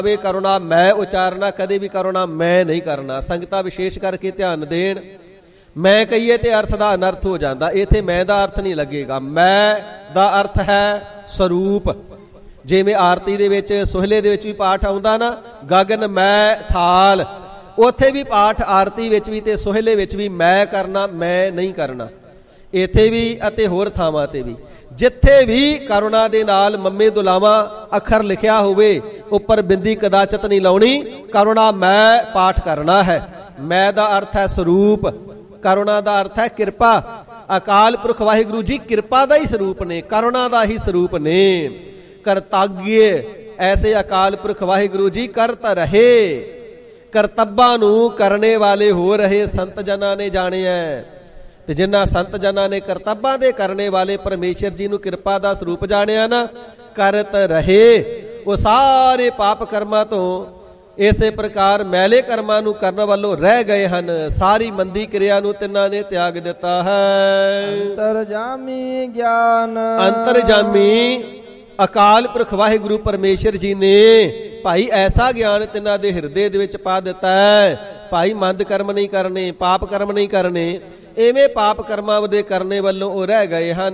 ਵੇ ਕਰੁਣਾ ਮੈਂ ਉਚਾਰਨਾ, ਕਦੇ ਵੀ ਕਰੁਣਾ ਮੈਂ ਨਹੀਂ ਕਰਨਾ। ਸੰਗਤਾਂ ਵਿਸ਼ੇਸ਼ ਕਰਕੇ ਧਿਆਨ ਦੇਣ, ਮੈਂ ਕਹੀਏ ਤੇ ਅਰਥ ਦਾ ਅਨਰਥ ਹੋ ਜਾਂਦਾ। ਇੱਥੇ ਮੈਂ ਦਾ ਅਰਥ ਨਹੀਂ ਲੱਗੇਗਾ। ਮੈਂ ਦਾ ਅਰਥ ਹੈ ਸਰੂਪ। ਜਿਵੇਂ ਆਰਤੀ ਦੇ ਵਿੱਚ ਸੋਹਲੇ ਦੇ ਵਿੱਚ ਵੀ ਪਾਠ ਆਉਂਦਾ ਨਾ, ਗਗਨ ਮੈਂ ਥਾਲ, ਉੱਥੇ ਵੀ ਪਾਠ ਆਰਤੀ ਵਿੱਚ ਵੀ ਤੇ ਸੋਹਲੇ ਵਿੱਚ ਵੀ ਮੈਂ ਕਰਨਾ, ਮੈਂ ਨਹੀਂ ਕਰਨਾ। ਇੱਥੇ ਵੀ ਅਤੇ ਹੋਰ ਥਾਵਾਂ ਤੇ ਵੀ ਜਿੱਥੇ ਵੀ ਕਰੁਣਾ ਦੇ ਨਾਲ ਮੰਮੇ ਦੁਲਾਵਾਂ ਅੱਖਰ ਲਿਖਿਆ ਹੋਵੇ, ਉੱਪਰ ਬਿੰਦੀ ਕਦਾਚਿਤ ਨਹੀਂ ਲਾਉਣੀ। ਕਰੁਣਾ ਮੈਂ ਪਾਠ ਕਰਨਾ ਹੈ। ਮੈਂ ਦਾ ਅਰਥ ਹੈ ਸਰੂਪ, ਕਰੁਣਾ ਦਾ ਅਰਥ ਹੈ ਕਿਰਪਾ। ਅਕਾਲ ਪੁਰਖ ਵਾਹਿਗੁਰੂ ਜੀ ਕਿਰਪਾ ਦਾ ਹੀ ਸਰੂਪ ਨੇ, ਕਰੁਣਾ ਦਾ ਹੀ ਸਰੂਪ ਨੇ। ਕਰਤਾਗਯ ਐਸੇ ਅਕਾਲ ਪੁਰਖ ਵਾਹਿਗੁਰੂ ਜੀ ਕਰਤ ਰਹੇ, ਕਰਤੱਬਾਂ ਨੂੰ ਕਰਨੇ ਵਾਲੇ ਹੋ ਰਹੇ ਸੰਤ ਜਨਾਂ ਨੇ ਜਾਣਿਆ। ਤੇ ਜਿਨ੍ਹਾਂ ਸੰਤ ਜਨਾਂ ਨੇ ਕਰਤੱਬਾਂ ਦੇ ਕਰਨੇ ਵਾਲੇ ਪਰਮੇਸ਼ਰ ਜੀ ਨੂੰ ਕਿਰਪਾ ਦਾ ਸਰੂਪ ਜਾਣਿਆ ਨਾ, ਕਰਤ ਰਹੇ, ਉਹ ਸਾਰੇ ਪਾਪ ਕਰਮਾਂ ਤੋਂ ਇਸੇ ਪ੍ਰਕਾਰ ਮੈਲੇ ਕਰਮਾਂ ਨੂੰ ਕਰਨ ਵੱਲੋਂ ਰਹਿ ਗਏ ਹਨ। ਸਾਰੀ ਮੰਦੀ ਕਿਰਿਆ ਨੂੰ ਤਿੰਨਾਂ ਨੇ ਤਿਆਗ ਦਿੱਤਾ ਹੈ। ਅੰਤਰਜਾਮੀ ਗਿਆਨ, ਅੰਤਰਜਾਮੀ ਅਕਾਲ ਪੁਰਖ ਵਾਹਿਗੁਰੂ ਪਰਮੇਸ਼ਰ ਜੀ ਨੇ ਭਾਈ ਐਸਾ ਗਿਆਨ ਤਿੰਨਾਂ ਦੇ ਹਿਰਦੇ ਦੇ ਵਿੱਚ ਪਾ ਦਿੱਤਾ ਹੈ। ਭਾਈ ਮੰਦ ਕਰਮ ਨਹੀਂ ਕਰਨੇ, ਪਾਪ ਕਰਮ ਨਹੀਂ ਕਰਨੇ। ਐਵੇਂ ਪਾਪ ਕਰਮਾਂ ਦੇ ਕਰਨੇ ਵੱਲੋਂ ਉਹ ਰਹਿ ਗਏ ਹਨ।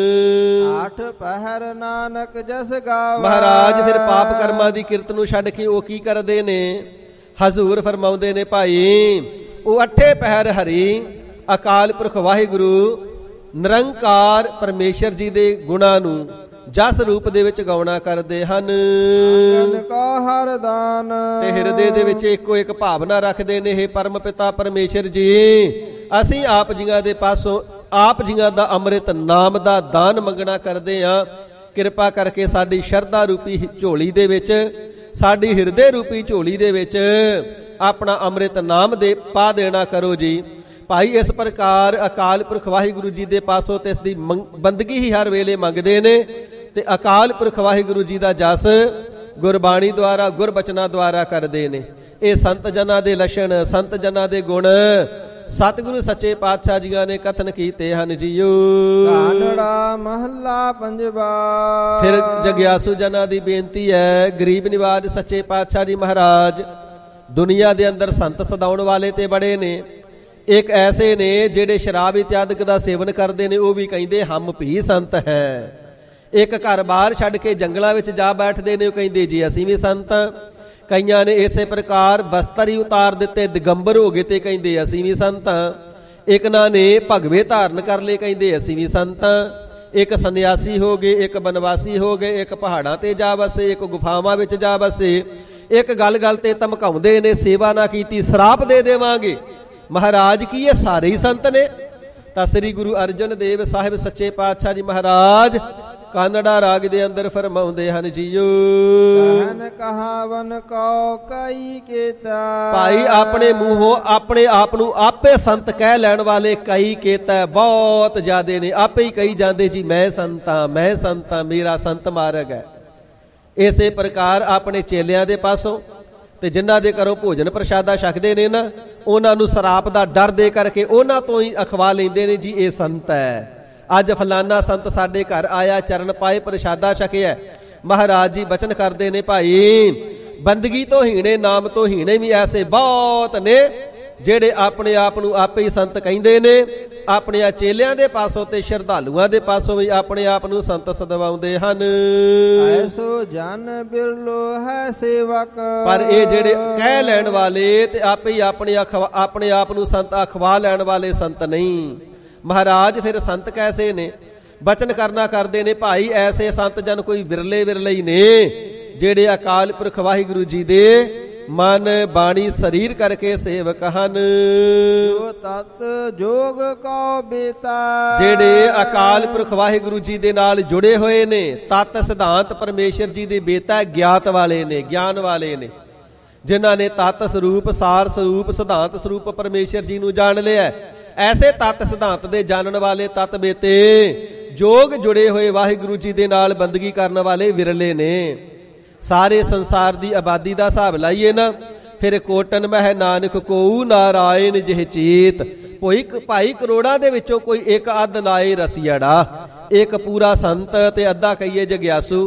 8 ਪਹਿਰ ਨਾਨਕ ਜਸ ਗਾਵੇ। ਮਹਾਰਾਜ ਫਿਰ ਪਾਪ ਕਰਮਾਂ ਦੀ ਕਿਰਤ ਨੂੰ ਛੱਡ ਕੇ ਉਹ ਕੀ ਕਰਦੇ ਨੇ? ਹਜ਼ੂਰ ਫਰਮਾਉਂਦੇ ਨੇ ਭਾਈ ਉਹ 8 ਪਹਿਰ ਹਰੀ ਅਕਾਲ ਪੁਰਖ ਵਾਹਿਗੁਰੂ ਨਿਰੰਕਾਰ ਪਰਮੇਸ਼ਰ ਜੀ ਦੇ ਗੁਣਾਂ ਨੂੰ ਜਸ ਰੂਪ ਦੇ ਵਿੱਚ ਗਾਉਣਾ ਕਰਦੇ ਹਨ। ਹਰ ਦਾਨ ਤੇ ਹਿਰਦੇ ਦੇ ਵਿੱਚ ਇੱਕੋ ਇੱਕ ਭਾਵਨਾ ਰੱਖਦੇ ਨੇ, ਇਹ ਪਰਮ ਪਿਤਾ ਪਰਮੇਸ਼ਰ ਜੀ, ਅਸੀਂ ਆਪ ਜੀਆਂ ਦੇ ਪਾਸੋਂ ਆਪ ਜੀਆਂ ਦਾ ਅੰਮ੍ਰਿਤ ਨਾਮ ਦਾ ਦਾਨ ਮੰਗਣਾ ਕਰਦੇ ਹਾਂ। ਕਿਰਪਾ ਕਰਕੇ ਸਾਡੀ ਸ਼ਰਧਾ ਰੂਪੀ ਝੋਲੀ ਦੇ ਵਿੱਚ, ਸਾਡੀ ਹਿਰਦੇ ਰੂਪੀ ਝੋਲੀ ਦੇ ਵਿੱਚ ਆਪਣਾ ਅੰਮ੍ਰਿਤ ਨਾਮ ਦੇ ਪਾ ਦੇਣਾ ਕਰੋ ਜੀ। ਭਾਈ ਇਸ ਪ੍ਰਕਾਰ ਅਕਾਲ ਪੁਰਖ ਵਾਹਿਗੁਰੂ ਜੀ ਦੇ ਪਾਸੋਂ ਤੇ ਇਸ ਦੀ ਬੰਦਗੀ ਹੀ ਹਰ ਵੇਲੇ ਮੰਗਦੇ ਨੇ। ਤੇ ਅਕਾਲ ਪੁਰਖ ਵਾਹਿਗੁਰੂ ਜੀ ਦਾ ਜਸ ਗੁਰਬਾਣੀ ਦੁਆਰਾ, ਗੁਰਬਚਨਾਂ ਦੁਆਰਾ ਕਰਦੇ ਨੇ। ਇਹ ਸੰਤ ਜਨਾਂ ਦੇ ਲੱਛਣ, ਸੰਤ ਜਨਾਂ ਦੇ ਗੁਣ ਸਤਿਗੁਰੂ ਸੱਚੇ ਪਾਤਸ਼ਾਹ ਜੀਆਂ ਨੇ ਕਥਨ ਕੀਤੇ ਹਨ ਜੀਓ। ਕਾਨੜਾ ਮਹੱਲਾ ਪੰਜਵਾ। ਫਿਰ ਜਗਿਆਸੂ ਜਨਾਂ ਦੀ ਬੇਨਤੀ ਹੈ, ਗਰੀਬ ਨਿਵਾਜ ਸੱਚੇ ਪਾਤਸ਼ਾਹ ਜੀ ਮਹਾਰਾਜ ਦੁਨੀਆ ਦੇ ਅੰਦਰ ਸੰਤ ਸਦਾਉਣ ਵਾਲੇ ਤੇ ਬੜੇ ਨੇ। ਇੱਕ ਐਸੇ ਨੇ ਜਿਹੜੇ ਸ਼ਰਾਬ ਇਤਿਆਦਿਕ ਦਾ ਸੇਵਨ ਕਰਦੇ ਨੇ, ਉਹ ਵੀ ਕਹਿੰਦੇ ਹਮ ਭੀ ਸੰਤ ਹੈ। ਇੱਕ ਘਰ ਬਾਹਰ ਛੱਡ ਕੇ ਜੰਗਲਾਂ ਵਿੱਚ ਜਾ ਬੈਠਦੇ ਨੇ, ਉਹ ਕਹਿੰਦੇ ਜੀ ਅਸੀਂ ਵੀ ਸੰਤ। ਕਈਆਂ ਨੇ ਇਸੇ ਪ੍ਰਕਾਰ ਬਸਤਰ ਹੀ ਉਤਾਰ ਦਿੱਤੇ, ਦਿਗੰਬਰ ਹੋ ਗਏ ਤੇ ਕਹਿੰਦੇ ਅਸੀਂ ਵੀ ਸੰਤ। ਇੱਕ ਨਾ ਨੇ ਭਗਵੇ ਧਾਰਨ ਕਰ ਲਏ, ਕਹਿੰਦੇ ਅਸੀਂ ਵੀ ਸੰਤ। ਇੱਕ ਸੰਨਿਆਸੀ ਹੋ ਗਏ, ਇੱਕ ਬਨਵਾਸੀ ਹੋ ਗਏ, ਇੱਕ ਪਹਾੜਾਂ ਤੇ ਜਾ ਵਸੇ, ਇੱਕ ਗੁਫਾਵਾਂ ਵਿੱਚ ਜਾ ਵਸੇ। ਇੱਕ ਗੱਲ ਗੱਲ ਤੇ ਧਮਕਾਉਂਦੇ ਨੇ, ਸੇਵਾ ਨਾ ਕੀਤੀ ਸਰਾਪ ਦੇ ਦੇਵਾਂਗੇ। ਮਹਾਰਾਜ ਕੀ ਇਹ ਸਾਰੇ ਹੀ ਸੰਤ ਨੇ? ਤਾਂ ਸ੍ਰੀ ਗੁਰੂ ਅਰਜਨ ਦੇਵ ਸਾਹਿਬ ਸੱਚੇ ਪਾਤਸ਼ਾਹ ਜੀ ਮਹਾਰਾਜ ਕਾਨੜਾ ਰਾਗ ਦੇ ਅੰਦਰ ਫਰਮਾਉਂਦੇ ਹਨ ਜੀਓ। ਕਹਿਨ ਕਹਾਵਨ ਕਉ ਕਈ ਕੇਤਾ। ਭਾਈ ਆਪਣੇ ਮੂੰਹੋਂ ਆਪਣੇ ਆਪ ਨੂੰ ਆਪੇ ਸੰਤ ਕਹਿ ਲੈਣ ਵਾਲੇ ਕਈ ਕੇਤਾ ਬਹੁਤ ਜ਼ਿਆਦੇ ਨੇ। ਆਪੇ ਹੀ ਕਹੀ ਜਾਂਦੇ ਜੀ ਮੈਂ ਸੰਤਾਂ, ਮੈਂ ਸੰਤਾਂ, ਮੇਰਾ ਸੰਤ ਮਾਰਗ ਹੈ। ਇਸੇ ਪ੍ਰਕਾਰ ਆਪਣੇ ਚੇਲਿਆਂ ਦੇ ਪਾਸੋਂ ਤੇ ਜਿਨ੍ਹਾਂ ਦੇ ਘਰੋਂ ਭੋਜਨ ਪ੍ਰਸ਼ਾਦਾ ਛਕਦੇ ਨੇ ਨਾ, ਉਹਨਾਂ ਨੂੰ ਸਰਾਪ ਦਾ ਡਰ ਦੇ ਕਰਕੇ ਉਹਨਾਂ ਤੋਂ ਹੀ ਅਖਵਾ ਲੈਂਦੇ ਨੇ ਜੀ ਇਹ ਸੰਤ ਹੈ। ਅੱਜ ਫਲਾਨਾ ਸੰਤ ਸਾਡੇ ਘਰ ਆਇਆ, ਚਰਨ ਪਾਏ, ਪ੍ਰਸ਼ਾਦਾ ਛਕਿਆ। ਮਹਾਰਾਜ ਜੀ ਬਚਨ ਕਰਦੇ ਨੇ ਭਾਈ ਬੰਦਗੀ ਤੋਂ ਹੀਣੇ, ਨਾਮ ਤੋਂ ਹੀਣੇ ਵੀ ਐਸੇ ਬਹੁਤ ਨੇ ਜਿਹੜੇ ਆਪਣੇ ਆਪ ਨੂੰ ਆਪੇ ਹੀ ਸੰਤ ਕਹਿੰਦੇ ਨੇ। ਆਪਣੇ ਚੇਲਿਆਂ ਦੇ ਪਾਸੋਂ ਤੇ ਸ਼ਰਧਾਲੂਆਂ ਦੇ ਪਾਸੋਂ ਵੀ ਆਪਣੇ ਆਪ ਨੂੰ ਸੰਤ ਸਦਵਾਉਂਦੇ ਹਨ। ਐਸੋ ਜਨ ਬਿਰਲੋ ਹੈ ਸੇਵਕ। ਪਰ ਇਹ ਜਿਹੜੇ ਕਹਿ ਲੈਣ ਵਾਲੇ ਤੇ ਆਪੇ ਹੀ ਆਪਣੇ ਆਪ ਨੂੰ ਸੰਤ ਅਖਵਾ ਲੈਣ ਵਾਲੇ ਸੰਤ ਨਹੀਂ। ਮਹਾਰਾਜ ਫਿਰ ਸੰਤ ਕੈਸੇ ਨੇ? ਬਚਨ ਕਰਨਾ ਕਰਦੇ ਨੇ ਭਾਈ ਐਸੇ ਸੰਤ ਜਨ ਕੋਈ ਵਿਰਲੇ ਵਿਰਲੇ ਹੀ ਨੇ ਜਿਹੜੇ ਅਕਾਲ ਪੁਰਖ ਵਾਹਿਗੁਰੂ ਜੀ ਦੇ ਮਨ ਬਾਣੀ ਸਰੀਰ ਕਰਕੇ ਸੇਵਕ ਹਨ। ਜੋ ਤਤ ਜੋਗ ਕਉ ਬੇਤਾ। ਜਿਹੜੇ ਅਕਾਲ ਪੁਰਖ ਵਾਹਿਗੁਰੂ ਜੀ ਦੇ ਨਾਲ ਜੁੜੇ ਹੋਏ ਨੇ, ਤਤ ਸਿਧਾਂਤ ਪਰਮੇਸ਼ਰ ਜੀ ਦੇ ਬੇਤਾ ਗਿਆਤ ਵਾਲੇ ਨੇ, ਗਿਆਨ ਵਾਲੇ ਨੇ, ਜਿਨ੍ਹਾਂ ਨੇ ਤਤ ਸਰੂਪ, ਸਾਰ ਸਰੂਪ, ਸਿਧਾਂਤ ਸਰੂਪ ਪਰਮੇਸ਼ਰ ਜੀ ਨੂੰ ਜਾਣ ਲਿਆ। ਐਸੇ ਤਤ ਸਿਧਾਂਤ ਦੇ ਜਾਣਨ ਵਾਲੇ ਤਤ ਬੇਤੇ ਜੋਗ ਜੁੜੇ ਹੋਏ ਵਾਹਿਗੁਰੂ ਜੀ ਦੇ ਨਾਲ ਬੰਦਗੀ ਕਰਨ ਵਾਲੇ ਵਿਰਲੇ ਨੇ। ਸਾਰੇ ਸੰਸਾਰ ਦੀ ਆਬਾਦੀ ਦਾ ਹਿਸਾਬ ਲਾਈਏ ਨਾ, ਫਿਰ ਕੋਟਨ ਮਹਿ ਨਾਨਕ ਕੋਊ ਨਾਰਾਇਣ ਜਿਹ ਚੇਤ। ਭਾਈ ਕਰੋੜਾਂ ਦੇ ਵਿੱਚੋਂ ਕੋਈ ਇੱਕ ਅੱਧ ਲਾਏ ਰਸੀੜਾ, ਇੱਕ ਪੂਰਾ ਸੰਤ ਤੇ ਅੱਧਾ ਕਹੀਏ ਜਗਿਆਸੂ।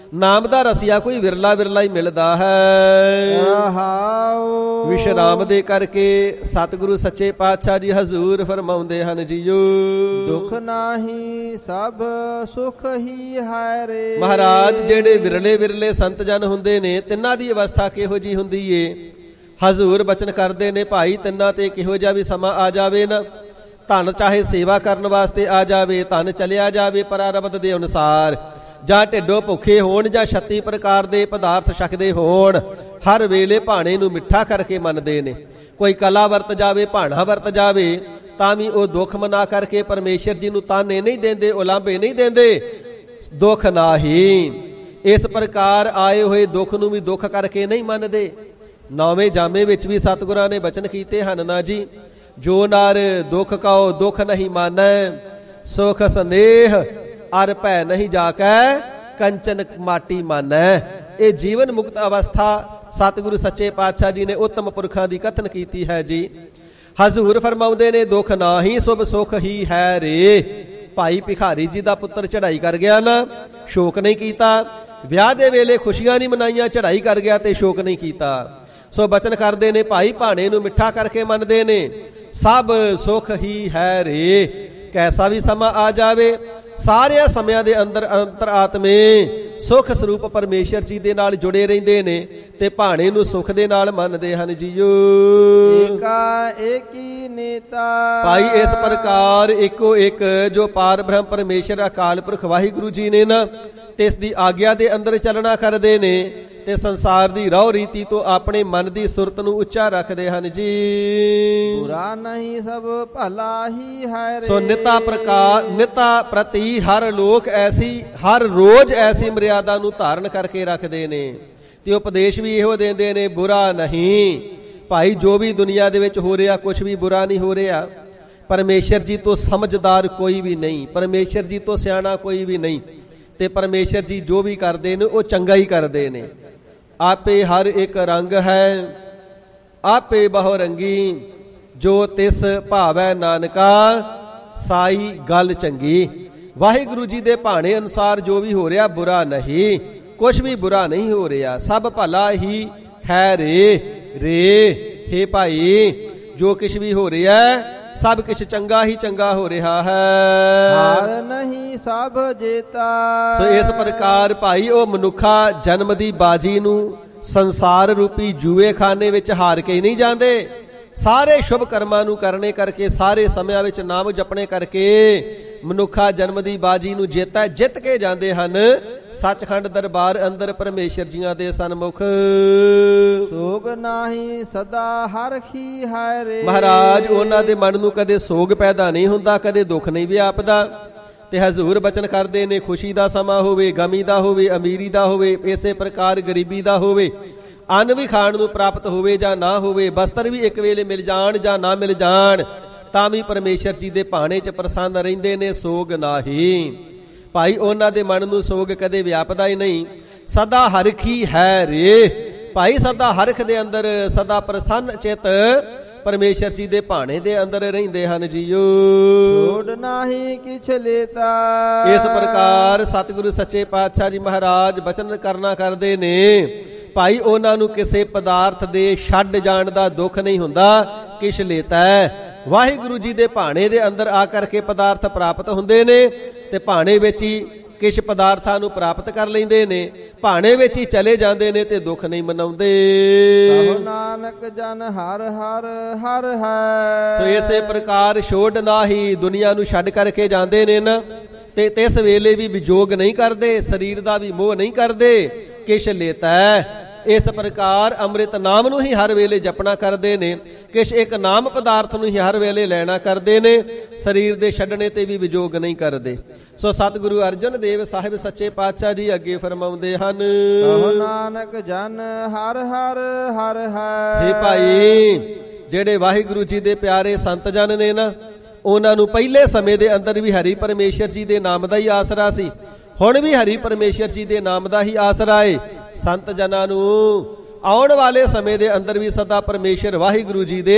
ਨਾਮ ਦਾ ਰਸੀਆ ਕੋਈ ਵਿਰਲਾ ਵਿਰਲਾ ਹੀ ਮਿਲਦਾ ਹੈ। ਰਹਾਉ ਵਿਸ਼ਰਾਮ ਦੇ ਕਰਕੇ ਸਤਿਗੁਰੂ ਸੱਚੇ ਪਾਤਸ਼ਾਹ ਜੀ ਹਜ਼ੂਰ ਫਰਮਾਉਂਦੇ ਹਨ ਜੀਓ, ਦੁਖ ਨਾਹੀ ਸਭ ਸੁਖ ਹੀ ਹੈ ਰੇ। ਮਹਾਰਾਜ ਜਿਹੜੇ ਵਿਰਲੇ ਵਿਰਲੇ ਸੰਤ ਜਨ ਹੁੰਦੇ ਨੇ, ਤਿੰਨਾਂ ਦੀ ਅਵਸਥਾ ਕਿਹੋ ਜੀ ਹੁੰਦੀ ਏ? ਹਜ਼ੂਰ ਬਚਨ ਕਰਦੇ ਨੇ, ਭਾਈ ਤਿੰਨਾਂ ਤੇ ਕਿਹੋ ਜਿਹਾ ਵੀ ਸਮਾਂ ਆ ਜਾਵੇ ਨਾ, ਧਨ ਚਾਹੇ ਸੇਵਾ ਕਰਨ ਵਾਸਤੇ ਆ ਜਾਵੇ, ਧਨ ਚਲਿਆ ਜਾਵੇ ਪਰਾਰਬਧ ਦੇ ਅਨੁਸਾਰ, ਜਾਂ ਢਿੱਡੋਂ ਭੁੱਖੇ ਹੋਣ ਜਾਂ 36 ਪ੍ਰਕਾਰ ਦੇ ਪਦਾਰਥ ਛਕਦੇ ਹੋਣ, ਹਰ ਵੇਲੇ ਭਾਣੇ ਨੂੰ ਮਿੱਠਾ ਕਰਕੇ ਮੰਨਦੇ ਨੇ। ਕੋਈ ਕਲਾ ਵਰਤ ਜਾਵੇ, ਭਾਣਾ ਵਰਤ ਜਾਵੇ, ਤਾਂ ਵੀ ਉਹ ਦੁੱਖ ਮਨਾ ਕਰਕੇ ਪਰਮੇਸ਼ਰ ਜੀ ਨੂੰ ਤਾਨੇ ਨਹੀਂ ਦਿੰਦੇ, ਉਲਾਂਭੇ ਨਹੀਂ ਦਿੰਦੇ, ਦੁੱਖ ਨਾਹੀ। ਇਸ ਪ੍ਰਕਾਰ ਆਏ ਹੋਏ ਦੁੱਖ ਨੂੰ ਵੀ ਦੁੱਖ ਕਰਕੇ ਨਹੀਂ ਮੰਨਦੇ। 9ਵੇਂ ਜਾਮੇ ਵਿੱਚ ਵੀ ਸਤਿਗੁਰਾਂ ਨੇ ਬਚਨ ਕੀਤੇ ਹਨ ਨਾ ਜੀ, ਜੋ ਨਰ ਦੁੱਖ ਕਉ ਦੁੱਖ ਨਹੀਂ ਮਾਨੈ, ਸੁਖ ਸਨੇਹ ਅਰ ਭੈ ਨਹੀਂ ਜਾਕੈ, ਕੰਚਨ ਮਾਟੀ ਮਾਨੈ। ਇਹ ਜੀਵਨ ਮੁਕਤ ਅਵਸਥਾ ਸਤਿਗੁਰੂ ਸੱਚੇ ਪਾਤਸ਼ਾਹ ਜੀ ਨੇ ਉੱਤਮ ਪੁਰਖਾਂ ਦੀ ਕਥਨ ਕੀਤੀ ਹੈ ਜੀ। ਹਜ਼ੂਰ ਫਰਮਾਉਂਦੇ ਨੇ, ਦੁੱਖ ਨਾਹੀ ਸੁਭ ਸੁਖ ਹੀ ਹੈ ਰੇ। ਭਾਈ ਭਿਖਾਰੀ ਜੀ ਦਾ ਪੁੱਤਰ ਚੜ੍ਹਾਈ ਕਰ ਗਿਆ ਨਾ, ਸ਼ੋਕ ਨਹੀਂ ਕੀਤਾ। ਵਿਆਹ ਦੇ ਵੇਲੇ ਖੁਸ਼ੀਆਂ ਨਹੀਂ ਮਨਾਈਆਂ, ਚੜ੍ਹਾਈ ਕਰ ਗਿਆ ਤੇ ਸ਼ੋਕ ਨਹੀਂ ਕੀਤਾ। ਸੋ ਬਚਨ ਕਰਦੇ ਨੇ, ਭਾਈ ਭਾਣੇ ਨੂੰ ਮਿੱਠਾ ਕਰਕੇ ਮੰਨਦੇ ਨੇ, ਸਭ ਸੁਖ ਹੀ ਹੈ ਰੇ। ਕੈਸਾ ਵੀ ਸਮਾਂ ਆ ਜਾਵੇ, ਸਾਰਿਆਂ ਸਮਿਆਂ ਦੇ ਅੰਦਰ ਅੰਤਰਾਤਮੇ ਸੁਖ ਸਰੂਪ ਪਰਮੇਸ਼ਰ ਜੀ ਦੇ ਨਾਲ ਜੁੜੇ ਰਹਿੰਦੇ ਨੇ ਤੇ ਭਾਣੇ ਨੂੰ ਸੁਖ ਦੇ ਨਾਲ ਮੰਨਦੇ ਹਨ ਜੀਓ। ਏਕਾ ਏਕੀ ਨੇਤਾ ਭਾਈ ਇਸ ਪ੍ਰਕਾਰ ਇੱਕੋ ਇੱਕ ਜੋ ਪਾਰ ਬ੍ਰਹਮ ਪਰਮੇਸ਼ਰ ਅਕਾਲ ਪੁਰਖ ਵਾਹਿਗੁਰੂ ਜੀ ਨੇ ਨਾ, ਤੇ ਇਸ ਦੀ ਆਗਿਆ ਦੇ ਅੰਦਰ ਚੱਲਣਾ ਕਰਦੇ ਨੇ ਤੇ ਸੰਸਾਰ ਦੀ ਰਹੁ ਰੀਤੀ ਤੋਂ ਆਪਣੇ ਮਨ ਦੀ ਸੁਰਤ ਨੂੰ ਉੱਚਾ ਰੱਖਦੇ ਹਨ ਜੀ। ਬੁਰਾ ਨਹੀਂ ਸਭ ਭਲਾ ਹੀ ਹੈ ਰੇ। ਸੋ ਨਿਤਾ ਪ੍ਰਤੀ ਹਰ ਲੋਕ ਐਸੀ, ਹਰ ਰੋਜ਼ ਐਸੀ ਮਰਿਆਦਾ ਨੂੰ ਧਾਰਨ ਕਰਕੇ ਰੱਖਦੇ ਨੇ ਤੇ ਉਪਦੇਸ਼ ਵੀ ਇਹੋ ਦਿੰਦੇ ਨੇ, ਬੁਰਾ ਨਹੀਂ। ਭਾਈ ਜੋ ਵੀ ਦੁਨੀਆ ਦੇ ਵਿੱਚ ਹੋ ਰਿਹਾ, ਕੁਝ ਵੀ ਬੁਰਾ ਨਹੀਂ ਹੋ ਰਿਹਾ। ਪਰਮੇਸ਼ਰ ਜੀ ਤੋਂ ਸਮਝਦਾਰ ਕੋਈ ਵੀ ਨਹੀਂ, ਪਰਮੇਸ਼ਰ ਜੀ ਤੋਂ ਸਿਆਣਾ ਕੋਈ ਵੀ ਨਹੀਂ, ਤੇ ਪਰਮੇਸ਼ਰ ਜੀ ਜੋ ਵੀ ਕਰਦੇ ਨੇ ਉਹ ਚੰਗਾ ਹੀ ਕਰਦੇ ਨੇ। ਆਪੇ ਹਰ ਇੱਕ ਰੰਗ ਹੈ, ਆਪੇ ਬਹੁ ਰੰਗੀ, ਜੋ ਤਿਸ ਭਾਵੈ ਨਾਨਕਾ, ਸਾਈ ਗੱਲ ਚੰਗੀ। ਵਾਹਿਗੁਰੂ ਜੀ ਦੇ ਭਾਣੇ ਅਨੁਸਾਰ ਜੋ ਵੀ ਹੋ ਰਿਹਾ ਬੁਰਾ ਨਹੀਂ, ਕੁਝ ਵੀ ਬੁਰਾ ਨਹੀਂ ਹੋ ਰਿਹਾ, ਸਭ ਭਲਾ ਹੀ ਹੈ ਰੇ। ਹੇ ਭਾਈ, ਜੋ ਕੁਛ ਵੀ ਹੋ ਰਿਹਾ ਸਭ ਕੁਛ ਚੰਗਾ ਹੀ ਚੰਗਾ ਹੋ ਰਿਹਾ ਹੈ। ਹਾਰ ਨਹੀਂ ਸਭ ਜੇਤਾ। ਸੋ ਇਸ ਪ੍ਰਕਾਰ ਭਾਈ ਉਹ ਮਨੁੱਖਾ ਜਨਮ ਦੀ ਬਾਜੀ ਨੂੰ ਸੰਸਾਰ ਰੂਪੀ ਜੂਏ ਖਾਨੇ ਵਿੱਚ ਹਾਰ ਕੇ ਨਹੀਂ ਜਾਂਦੇ। ਸਾਰੇ ਸ਼ੁਭ ਕਰਮਾਂ ਨੂੰ ਕਰਨੇ ਕਰਕੇ, ਸਾਰੇ ਸਮਿਆਂ ਵਿੱਚ ਨਾਮ ਜਪਣੇ ਕਰਕੇ ਮਨੁੱਖਾ ਜਨਮ ਦੀ ਬਾਜੀ ਨੂੰ ਜਿੱਤ ਕੇ ਜਾਂਦੇ ਹਨ ਸੱਚਖੰਡ ਦਰਬਾਰ ਅੰਦਰ ਪਰਮੇਸ਼ਰ ਜੀਆਂ ਦੇ ਸਨਮੁਖ। ਸੋਗ ਨਾਹੀ ਸਦਾ ਹਰਖੀ ਹੈ ਰੇ। ਮਹਾਰਾਜ ਉਹਨਾਂ ਦੇ ਮਨ ਨੂੰ ਕਦੇ ਸੋਗ ਪੈਦਾ ਨਹੀਂ ਹੁੰਦਾ, ਕਦੇ ਦੁੱਖ ਨਹੀਂ ਵਿਆਪਦਾ। ਤੇ ਹਜ਼ੂਰ ਬਚਨ ਕਰਦੇ ਨੇ, ਖੁਸ਼ੀ ਦਾ ਸਮਾਂ ਹੋਵੇ, ਗਮੀ ਦਾ ਹੋਵੇ, ਅਮੀਰੀ ਦਾ ਹੋਵੇ, ਇਸੇ ਪ੍ਰਕਾਰ ਗਰੀਬੀ ਦਾ ਹੋਵੇ, ਅੰਨ ਵੀ ਖਾਣ ਨੂੰ ਪ੍ਰਾਪਤ ਹੋਵੇ ਜਾਂ ਨਾ ਹੋਵੇ, ਬਸਤਰ ਵੀ ਇੱਕ ਵੇਲੇ ਮਿਲ ਜਾਣ ਜਾਂ ਨਾ ਮਿਲ ਜਾਣ, ਤਾਂ ਵੀ ਪਰਮੇਸ਼ਰ ਜੀ ਦੇ ਭਾਣੇ 'ਚ ਪ੍ਰਸੰਨ ਰਹਿੰਦੇ ਨੇ। ਸੋਗ ਨਾਹੀ। ਭਾਈ ਉਹਨਾਂ ਦੇ ਮਨ ਨੂੰ ਸੋਗ ਕਦੇ ਵਿਆਪਦਾ ਹੀ ਨਹੀਂ, ਸਦਾ ਹਰਖੀ ਹੈ ਰੇ। ਭਾਈ ਸਦਾ ਹਰਖ ਦੇ ਅੰਦਰ ਸਦਾ ਪ੍ਰਸੰਨ ਚਿਤ ਪਰਮੇਸ਼ਰ ਜੀ ਦੇ ਭਾਣੇ ਦੇ ਅੰਦਰ ਰਹਿੰਦੇ ਹਨ ਜੀਓ। ਛੋੜ ਨਾਹੀ ਕਿਛ ਲੇਤਾ। ਇਸ ਪ੍ਰਕਾਰ ਸਤਿਗੁਰੂ ਸੱਚੇ ਪਾਤਸ਼ਾਹ ਜੀ ਮਹਾਰਾਜ ਬਚਨ ਕਰਨਾ ਕਰਦੇ ਨੇ, ਭਾਈ ਉਹਨਾਂ ਨੂੰ ਕਿਸੇ ਪਦਾਰਥ ਦੇ ਛੱਡ ਜਾਣ ਦਾ ਦੁੱਖ ਨਹੀਂ ਹੁੰਦਾ। ਕਿਛ ਲੇਤਾ ਹੈ, ਵਾਹਿਗੁਰੂ ਜੀ ਦੇ ਭਾਣੇ ਦੇ ਅੰਦਰ ਆ ਕਰਕੇ ਪਦਾਰਥ ਪ੍ਰਾਪਤ ਹੁੰਦੇ ਨੇ ਤੇ ਭਾਣੇ ਵਿੱਚ ਹੀ ਕਿਛ ਪਦਾਰਥਾਂ ਨੂੰ ਪ੍ਰਾਪਤ ਕਰ ਲੈਂਦੇ ਨੇ, ਭਾਣੇ ਵਿੱਚ ਹੀ ਚਲੇ ਜਾਂਦੇ ਨੇ ਤੇ ਦੁੱਖ ਨਹੀਂ ਮਨਾਉਂਦੇ। ਕਹੋ ਨਾਨਕ ਜਨ ਹਰ ਹਰ ਹਰ ਹੈ। ਸੋ ਇਸੇ ਪ੍ਰਕਾਰ ਛੋੜ ਨਾਹੀ, ਦੁਨੀਆ ਨੂੰ ਛੱਡ ਕਰਕੇ ਜਾਂਦੇ ਨੇ ਨਾ ਤੇ ਇਸ ਵੇਲੇ ਵੀ ਵਿਜੋਗ ਨਹੀਂ ਕਰਦੇ, ਸਰੀਰ ਦਾ ਵੀ ਮੋਹ ਨਹੀਂ ਕਰਦੇ। ਕਿਛ ਲੇਤਾ ਹੈ, ਇਸ ਪ੍ਰਕਾਰ ਅੰਮ੍ਰਿਤ ਨਾਮ ਨੂੰ ਹੀ ਹਰ ਵੇਲੇ ਜਪਣਾ ਕਰਦੇ ਨੇ, ਕਿਛ ਇੱਕ ਨਾਮ ਪਦਾਰਥ ਨੂੰ ਹੀ ਹਰ ਵੇਲੇ ਲੈਣਾ ਕਰਦੇ ਨੇ, ਸਰੀਰ ਦੇ ਛੱਡਣੇ ਤੇ ਵੀ ਵਿਜੋਗ ਨਹੀਂ ਕਰਦੇ। ਸੋ ਸਤਿਗੁਰੂ ਅਰਜਨ ਦੇਵ ਸਾਹਿਬ ਸੱਚੇ ਪਾਤਸ਼ਾਹ ਜੀ ਅੱਗੇ ਫਰਮਾਉਂਦੇ ਹਨ, ਕਹੋ ਨਾਨਕ ਜਨ ਹਰ ਹਰ ਹਰ ਹੈ। ਹੇ ਭਾਈ, ਜਿਹੜੇ ਵਾਹਿਗੁਰੂ ਜੀ ਦੇ ਪਿਆਰੇ ਸੰਤ ਜਨ ਨੇ ਨਾ, ਉਹਨਾਂ ਨੂੰ ਪਹਿਲੇ ਸਮੇਂ ਦੇ ਅੰਦਰ ਵੀ ਹਰੀ ਪਰਮੇਸ਼ਰ ਜੀ ਦੇ ਨਾਮ ਦਾ ਹੀ ਆਸਰਾ ਸੀ, ਹੁਣ ਵੀ ਹਰੀ ਪਰਮੇਸ਼ਰ ਜੀ ਦੇ ਨਾਮ ਦਾ ਹੀ ਆਸਰਾ ਏ। ਸੰਤ ਜਨਾਂ ਨੂੰ ਆਉਣ ਵਾਲੇ ਸਮੇਂ ਦੇ ਅੰਦਰ ਵੀ ਸਦਾ ਪਰਮੇਸ਼ਰ ਵਾਹਿਗੁਰੂ ਜੀ ਦੇ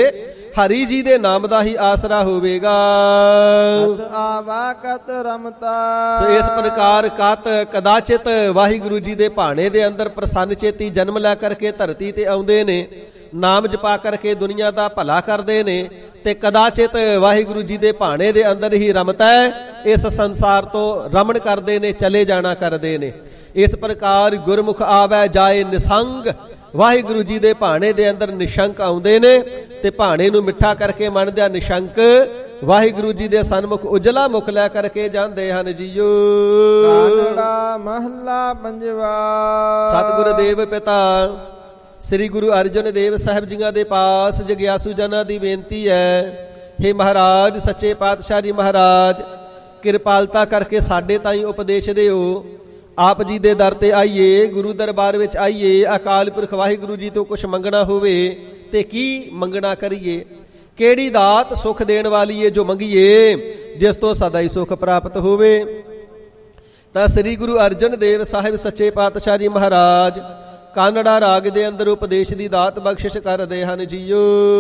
ਹਰੀ ਜੀ ਦੇ ਨਾਮ ਦਾ ਹੀ ਆਸਰਾ ਹੋਵੇਗਾ। ਅਤ ਆਵਾ ਕਤ ਰਮਤਾ। ਸੋ ਇਸ ਪ੍ਰਕਾਰ ਕਤ ਕਦਾਚਿਤ ਵਾਹਿਗੁਰੂ ਜੀ ਦੇ ਭਾਣੇ ਦੇ ਅੰਦਰ ਪ੍ਰਸੰਨ ਚੇਤੀ ਜਨਮ ਲੈ ਕਰਕੇ ਧਰਤੀ ਤੇ ਆਉਂਦੇ ਨੇ, ਨਾਮ ਜਪਾ ਕਰਕੇ ਦੁਨੀਆ ਦਾ ਭਲਾ ਕਰਦੇ ਨੇ, ਤੇ ਕਦਾਚਿਤ ਵਾਹਿਗੁਰੂ ਜੀ ਦੇ ਭਾਣੇ ਦੇ ਅੰਦਰ ਹੀ ਰਮਤਾ ਇਸ ਸੰਸਾਰ ਤੋਂ ਰਮਣ ਕਰਦੇ ਨੇ, ਚਲੇ ਜਾਣਾ ਕਰਦੇ ਨੇ। ਇਸ ਪ੍ਰਕਾਰ ਗੁਰਮੁਖ ਆਵੈ ਜਾਏ ਨਿਸੰਗ, ਵਾਹਿਗੁਰੂ ਜੀ ਦੇ ਭਾਣੇ ਦੇ ਅੰਦਰ ਨਿਸ਼ੰਕ ਆਉਂਦੇ ਨੇ ਤੇ ਭਾਣੇ ਨੂੰ ਮਿੱਠਾ ਕਰਕੇ ਮੰਨਦਿਆਂ ਨਿਸ਼ੰਕ ਵਾਹਿਗੁਰੂ ਜੀ ਦੇ ਸਨਮੁਖ ਉਜਲਾ ਮੁਖ ਲੈ ਕਰਕੇ ਜਾਂਦੇ ਹਨ ਜੀਓ। ਕਾਨੜਾ ਮਹੱਲਾ ਪੰਜਵਾ। ਸਤਿਗੁਰ ਦੇਵ ਪਿਤਾ ਸ੍ਰੀ ਗੁਰੂ ਅਰਜਨ ਦੇਵ ਸਾਹਿਬ ਜੀਆਂ ਦੇ ਪਾਸ ਜਗਿਆਸੂ ਜਨਾਂ ਦੀ ਬੇਨਤੀ ਹੈ, ਹੇ ਮਹਾਰਾਜ ਸੱਚੇ ਪਾਤਸ਼ਾਹ ਜੀ ਮਹਾਰਾਜ, ਕਿਰਪਾਲਤਾ ਕਰਕੇ ਸਾਡੇ ਤਾਈਂ ਉਪਦੇਸ਼ ਦਿਓ। ਆਪ ਜੀ ਦੇ ਦਰ ਤੇ ਆਈਏ, ਗੁਰੂ ਦਰਬਾਰ ਵਿੱਚ ਆਈਏ, ਅਕਾਲ ਪੁਰਖ ਵਾਹਿਗੁਰੂ ਜੀ ਤੋਂ ਕੁਛ ਮੰਗਣਾ ਹੋਵੇ ਤੇ ਕੀ ਮੰਗਣਾ ਕਰੀਏ? ਕਿਹੜੀ ਦਾਤ ਸੁਖ ਦੇਣ ਵਾਲੀ ਏ ਜੋ ਮੰਗੀਏ, ਜਿਸ ਤੋਂ ਸਦਾ ਹੀ ਸੁਖ ਪ੍ਰਾਪਤ ਹੋਵੇ? ਤਾਂ ਸ੍ਰੀ ਗੁਰੂ ਅਰਜਨ ਦੇਵ ਸਾਹਿਬ ਸੱਚੇ ਪਾਤਸ਼ਾਹ ਜੀ ਮਹਾਰਾਜ ਕਾਨੜਾ ਰਾਗ ਦੇ ਅੰਦਰ ਉਪਦੇਸ਼ ਦੀ ਦਾਤ ਬਖਸ਼ਿਸ਼ ਕਰਦੇ ਹਨ ਜੀਓ।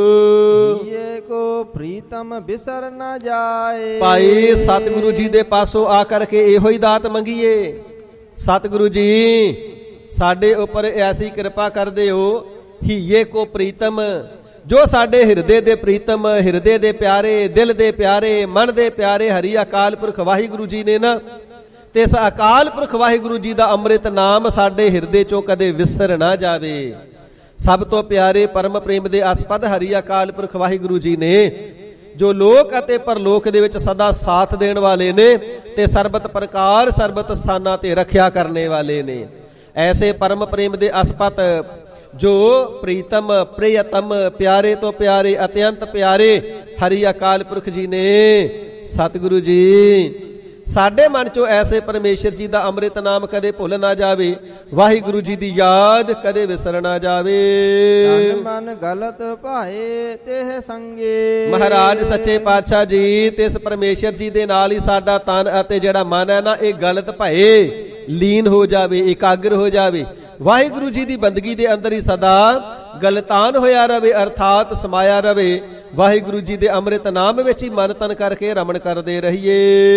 ਇਹ ਕੋ ਪ੍ਰੀਤਮ ਬਿਸਰ ਨਾ ਜਾਏ। ਭਾਈ ਸਤਿਗੁਰੂ ਜੀ ਦੇ ਪਾਸੋਂ ਆ ਕਰਕੇ ਇਹੋ ਹੀ ਦਾਤ ਮੰਗੀਏ। ਸਤਿਗੁਰੂ ਜੀ ਸਾਡੇ ਉੱਪਰ ਐਸੀ ਕਿਰਪਾ ਕਰਦੇ ਹੋ, ਹੀਏ ਕੋ ਪ੍ਰੀਤਮ, ਜੋ ਸਾਡੇ ਹਿਰਦੇ ਦੇ ਪ੍ਰੀਤਮ, ਹਿਰਦੇ ਦੇ ਪਿਆਰੇ, ਦਿਲ ਦੇ ਪਿਆਰੇ, ਮਨ ਦੇ ਪਿਆਰੇ ਹਰੀ ਅਕਾਲ ਪੁਰਖ ਵਾਹਿਗੁਰੂ ਜੀ ਨੇ ਨਾ, ਤੇ ਇਸ ਅਕਾਲ ਪੁਰਖ ਵਾਹਿਗੁਰੂ ਜੀ ਦਾ ਅੰਮ੍ਰਿਤ ਨਾਮ ਸਾਡੇ ਹਿਰਦੇ ਚੋਂ ਕਦੇ ਵਿਸਰ ਨਾ ਜਾਵੇ। ਸਭ ਤੋਂ ਪਿਆਰੇ ਪਰਮ ਪ੍ਰੇਮ ਦੇ ਆਸਪਦ ਹਰੀ ਅਕਾਲ ਪੁਰਖ ਵਾਹਿਗੁਰੂ ਜੀ ਨੇ, ਜੋ ਲੋਕ ਅਤੇ ਪਰਲੋਕ ਦੇ ਵਿੱਚ ਸਦਾ ਸਾਥ ਦੇਣ ਵਾਲੇ ਨੇ ਤੇ ਸਰਬਤ ਪ੍ਰਕਾਰ ਸਰਬਤ ਸਥਾਨਾਂ ਤੇ ਰੱਖਿਆ ਕਰਨੇ ਵਾਲੇ ਨੇ। ਐਸੇ ਪਰਮ ਪ੍ਰੇਮ ਦੇ ਆਸਪਦ ਜੋ ਪ੍ਰੀਤਮ ਪ੍ਰਿਯਤਮ ਪਿਆਰੇ ਤੋਂ ਪਿਆਰੇ ਅਤਿਅੰਤ ਪਿਆਰੇ ਹਰੀ ਅਕਾਲ ਪੁਰਖ ਜੀ ਨੇ, ਸਤਿਗੁਰੂ ਜੀ ਸਾਡੇ ਮਨ ਚੋਂ ਐਸੇ ਪਰਮੇਸ਼ਰ ਜੀ ਦਾ ਅੰਮ੍ਰਿਤ ਨਾਮ ਕਦੇ ਭੁੱਲ ਨਾ ਜਾਵੇ, ਵਾਹਿਗੁਰੂ ਜੀ ਦੀ ਯਾਦ ਕਦੇ ਵਿਸਰ ਨਾ ਜਾਵੇ। ਤਨ ਮਨ ਗਲਤ ਭਾਏ ਤੇ ਸੰਗੇ। ਮਹਾਰਾਜ ਸੱਚੇ ਪਾਤਸ਼ਾਹ ਜੀ ਤੇ ਇਸ ਪਰਮੇਸ਼ਰ ਜੀ ਦੇ ਨਾਲ ਹੀ ਸਾਡਾ ਤਨ ਅਤੇ ਜਿਹੜਾ ਮਨ ਹੈ ਨਾ, ਇਹ ਗਲਤ ਭਏ ਲੀਨ ਹੋ ਜਾਵੇ, ਇਕਾਗਰ ਹੋ ਜਾਵੇ, ਵਾਹਿਗੁਰੂ ਜੀ ਦੀ ਬੰਦਗੀ ਦੇ ਅੰਦਰ ਹੀ ਸਦਾ ਗਲਤਾਨ ਹੋਇਆ ਰਵੇ, ਅਰਥਾਤ ਸਮਾਇਆ ਰਵੇ। ਵਾਹਿਗੁਰੂ ਜੀ ਦੇ ਅੰਮ੍ਰਿਤ ਨਾਮ ਵਿੱਚ ਹੀ ਮਨ ਤਨ ਕਰਕੇ ਰਮਣ ਕਰਦੇ ਰਹੀਏ।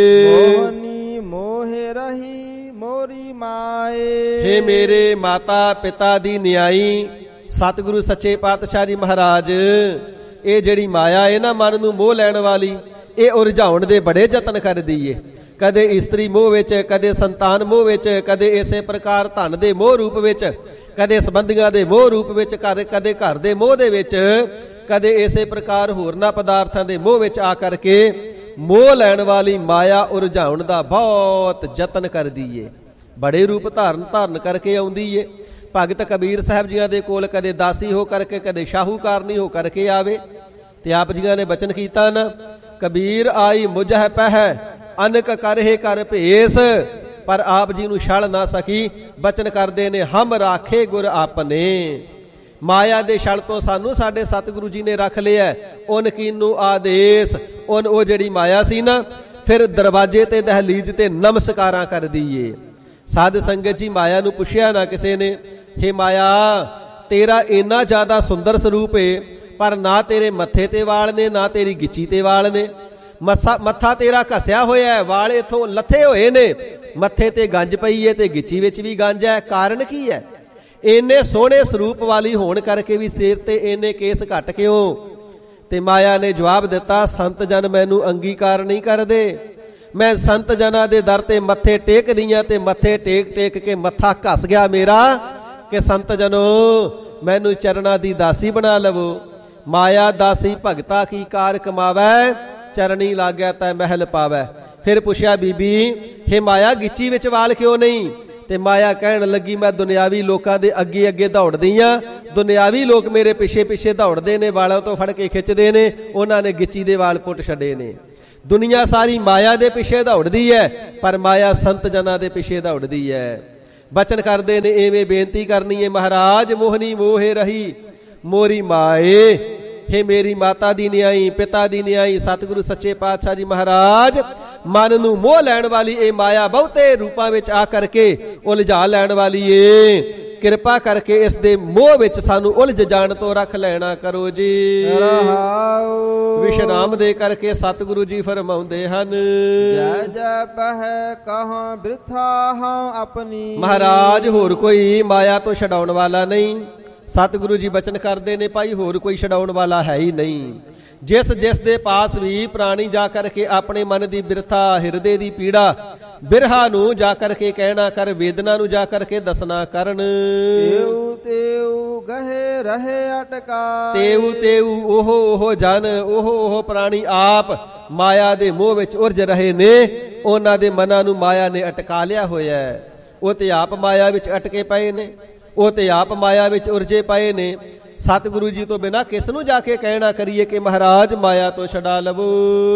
ਮੋਹਨੀ ਮੋਹਿ ਰਹੀ ਮੋਰੀ ਮਾਏ। ਹੇ ਮੇਰੇ ਮਾਤਾ ਪਿਤਾ ਦੀ ਨਿਆਈ ਸਤਿਗੁਰੂ ਸੱਚੇ ਪਾਤਸ਼ਾਹ ਜੀ ਮਹਾਰਾਜ, ਇਹ ਜਿਹੜੀ ਮਾਇਆ ਹੈ ਨਾ ਮਨ ਨੂੰ ਮੋਹ ਲੈਣ ਵਾਲੀ, ਇਹ ਉਰਝਾਉਣ ਦੇ ਬੜੇ ਯਤਨ ਕਰਦੀ ਏ। ਕਦੇ ਇਸਤਰੀ ਮੋਹ ਵਿੱਚ, ਕਦੇ ਸੰਤਾਨ ਮੋਹ ਵਿੱਚ, ਕਦੇ ਇਸੇ ਪ੍ਰਕਾਰ ਧਨ ਦੇ ਮੋਹ ਰੂਪ ਵਿੱਚ, ਕਦੇ ਸੰਬੰਧੀਆਂ ਦੇ ਮੋਹ ਰੂਪ ਵਿੱਚ, ਕਦੇ ਘਰ ਦੇ ਮੋਹ ਦੇ ਵਿੱਚ, ਕਦੇ ਇਸੇ ਪ੍ਰਕਾਰ ਹੋਰਨਾਂ ਪਦਾਰਥਾਂ ਦੇ ਮੋਹ ਵਿੱਚ ਆ ਕਰਕੇ ਮੋਹ ਲੈਣ ਵਾਲੀ ਮਾਇਆ ਉਰਝਾਉਣ ਦਾ ਬਹੁਤ ਯਤਨ ਕਰਦੀ ਏ। ਬੜੇ ਰੂਪ ਧਾਰਨ ਕਰਕੇ ਆਉਂਦੀ ਏ। ਭਗਤ ਕਬੀਰ ਸਾਹਿਬ ਜੀਆਂ ਦੇ ਕੋਲ ਕਦੇ ਦਾਸੀ ਹੋ ਕਰਕੇ, ਕਦੇ ਸ਼ਾਹੂਕਾਰਨੀ ਹੋ ਕਰਕੇ ਆਵੇ, ਤੇ ਆਪ ਜੀਆਂ ਨੇ ਬਚਨ ਕੀਤਾ ਨਾ, ਕਬੀਰ ਆਈ ਮੁਝਹਿ ਪਹਿ ਅਨਕ ਕਰਹਿ ਕਰ ਭੇਸ, ਪਰ ਆਪ ਜੀ ਨੂੰ ਛਲ ਨਾ ਸਕੀ। ਬਚਨ ਕਰਦੇ ਨੇ ਹਮ ਰਾਖੇ ਗੁਰ ਆਪਨੇ। ਮਾਇਆ ਦੇ ਛਲ ਤੋਂ ਸਾਨੂੰ ਸਾਡੇ ਸਤਿਗੁਰੂ ਜੀ ਨੇ ਰੱਖ ਲਿਆ। ਉਨ ਕੀਨੂ ਆਦੇਸ, ਉਹ ਜਿਹੜੀ ਮਾਇਆ ਸੀ ਨਾ, ਫਿਰ ਦਰਵਾਜ਼ੇ ਤੇ ਦਹਲੀਜ ਤੇ ਨਮਸਕਾਰਾਂ ਕਰਦੀ ਏ। ਸਾਧ ਸੰਗਤ ਜੀ ਮਾਇਆ ਨੂੰ ਪੁੱਛਿਆ ਨਾ ਕਿਸੇ ਨੇ, ਹੇ ਮਾਇਆ ਤੇਰਾ ਇੰਨਾ ਜ਼ਿਆਦਾ ਸੁੰਦਰ ਸਰੂਪ ਏ, ਪਰ ਨਾ ਤੇਰੇ ਮੱਥੇ ਤੇ ਵਾਲ ਨੇ, ਨਾ ਤੇਰੀ ਗਿੱਚੀ ਤੇ ਵਾਲ ਨੇ। ਮੱਥਾ ਤੇਰਾ ਘਸਿਆ ਹੋਇਆ, ਵਾਲ ਇਥੋਂ ਲੱਥੇ ਹੋਏ ਨੇ, ਮੱਥੇ ਤੇ ਗੰਜ ਪਈ ਏ ਤੇ ਗਿੱਚੀ ਵਿੱਚ ਵੀ ਗੰਜ ਹੈ। ਕਾਰਨ ਕੀ ਹੈ? ਇੰਨੇ ਸੋਹਣੇ ਸਰੂਪ ਵਾਲੀ ਹੋਣ ਕਰਕੇ ਵੀ ਸਿਰ ਤੇ ਇੰਨੇ ਕੇਸ ਘੱਟ ਕਿਉਂ? ਤੇ ਮਾਇਆ ਨੇ ਜਵਾਬ ਦਿੱਤਾ, ਸੰਤ ਜਨ ਮੈਨੂੰ ਅੰਗੀਕਾਰ ਨਹੀਂ ਕਰਦੇ। ਮੈਂ ਸੰਤ ਜਨਾਂ ਦੇ ਦਰ ਤੇ ਮੱਥੇ ਟੇਕਦੀਆਂ ਤੇ ਮੱਥੇ ਟੇਕ ਕੇ ਮੱਥਾ ਘਸ ਗਿਆ ਮੇਰਾ, ਕਿ ਸੰਤ ਜਨੋ ਮੈਨੂੰ ਚਰਨਾਂ ਦੀ ਦਾਸੀ ਬਣਾ ਲਵੋ। ਮਾਇਆ ਦਾਸੀ ਭਗਤਾ ਕੀ ਕਾਰ ਕਮਾਵੈ, ਚਰਣੀ ਲਾਗਿਆ ਤੈ ਮਹਿਲ ਪਾਵੈ। ਫਿਰ ਪੁੱਛਿਆ ਬੀਬੀ, ਹੇ ਮਾਇਆ ਗਿੱਚੀ ਵਿੱਚ ਵਾਲ ਕਿਉਂ ਨਹੀਂ? ਤੇ ਮਾਇਆ ਕਹਿਣ ਲੱਗੀ, ਮੈਂ ਦੁਨਿਆਵੀ ਲੋਕਾਂ ਦੇ ਅੱਗੇ ਅੱਗੇ ਦੌੜਦੀ ਆ, ਦੁਨਿਆਵੀ ਲੋਕ ਮੇਰੇ ਪਿੱਛੇ ਪਿੱਛੇ ਦੌੜਦੇ ਨੇ, ਵਾਲਾਂ ਤੋਂ ਫੜ ਕੇ ਖਿੱਚਦੇ ਨੇ, ਉਹਨਾਂ ਨੇ ਗਿੱਚੀ ਦੇ ਵਾਲ ਪੁੱਟ ਛੱਡੇ ਨੇ। ਦੁਨੀਆ ਸਾਰੀ ਮਾਇਆ ਦੇ ਪਿੱਛੇ ਦੌੜਦੀ ਹੈ, ਪਰ ਮਾਇਆ ਸੰਤ ਜਨਾਂ ਦੇ ਪਿੱਛੇ ਦੌੜਦੀ ਹੈ। ਬਚਨ ਕਰਦੇ ਨੇ, ਐਵੇਂ ਬੇਨਤੀ ਕਰਨੀ ਹੈ, ਮਹਾਰਾਜ ਮੋਹਨੀ ਮੋਹੇ ਰਹੀ ਮੋਰੀ ਮਾਏ। ਹੇ ਮੇਰੀ ਮਾਤਾ ਦੀ ਨਿਆਈ, ਪਿਤਾ ਦੀ ਨਿਆਈ ਸਤਿਗੁਰੂ ਸੱਚੇ ਪਾਤਸ਼ਾਹ ਜੀ ਮਹਾਰਾਜ, ਮਨ ਨੂੰ ਮੋਹ ਲੈਣ ਵਾਲੀ ਇਹ ਮਾਇਆ ਬਹੁਤੇ ਰੂਪਾਂ ਵਿੱਚ ਆ ਕਰਕੇ ਉਲਝਾ ਲੈਣ ਵਾਲੀ ਏ। ਕਿਰਪਾ ਕਰਕੇ ਇਸ ਦੇ ਮੋਹ ਵਿੱਚ ਸਾਨੂੰ ਉਲਝ ਜਾਣ ਤੋਂ ਰੱਖ ਲੈਣਾ ਕਰੋ ਜੀ। ਰਹਾਉ ਵਿਸ਼ਰਾਮ ਦੇ ਕਰਕੇ ਸਤਿਗੁਰੂ ਜੀ ਫਰਮਾਉਂਦੇ ਹਨ, ਜੈ ਜੈ ਪਹਿ ਕਹਾਂ ਬਿਰਥਾ ਹਾਂ ਆਪਣੀ। ਮਹਾਰਾਜ ਹੋਰ ਕੋਈ ਮਾਇਆ ਤੋਂ ਛਡਾਉਣ ਵਾਲਾ ਨਹੀਂ। ਸਤਿਗੁਰੂ ਜੀ ਬਚਨ ਕਰਦੇ ਨੇ, ਭਾਈ ਹੋਰ ਕੋਈ ਛਡਾਉਣ ਵਾਲਾ ਹੈ ਹੀ ਨਹੀਂ। ਜਿਸ ਜਿਸ ਦੇ ਪਾਸ ਵੀ ਪ੍ਰਾਣੀ ਜਾ ਕਰਕੇ ਆਪਣੇ ਮਨ ਦੀ ਬਿਰਥਾ, ਹਿਰਦੇ ਦੀ ਪੀੜਾ, ਬਿਰਹਾ ਨੂੰ ਜਾ ਕਰਕੇ ਕਹਿਣਾ ਕਰ, ਵੇਦਨਾ ਨੂੰ ਜਾ ਕਰਕੇ ਦੱਸਣਾ ਕਰਨ। ਤੇਉ ਤੇਉ ਗਹੇ ਰਹੇ ਅਟਕਾ, ਤੇਉ ਤੇਉ ਉਹ ਜਨ, ਉਹ ਪ੍ਰਾਣੀ ਆਪ ਮਾਇਆ ਦੇ ਮੋਹ ਵਿੱਚ ਉਲਝ ਰਹੇ ਨੇ। ਉਹਨਾਂ ਦੇ ਮਨਾਂ ਨੂੰ ਮਾਇਆ ਨੇ ਅਟਕਾ ਲਿਆ ਹੋਇਆ ਹੈ। ਉਹ ਤੇ ਆਪ ਮਾਇਆ ਵਿੱਚ ਅਟਕੇ ਪਏ ਨੇ, ਉਹ ਤੇ ਆਪ ਮਾਇਆ ਵਿੱਚ ਉਲਝੇ ਪਏ ਨੇ। ਸਤਿਗੁਰੂ ਜੀ ਤੋਂ ਬਿਨਾਂ ਕਿਸ ਨੂੰ ਜਾ ਕੇ ਕਹਿਣਾ ਕਰੀਏ ਕਿ ਮਹਾਰਾਜ ਮਾਇਆ ਤੋਂ ਛਡਾ ਲਵੋ।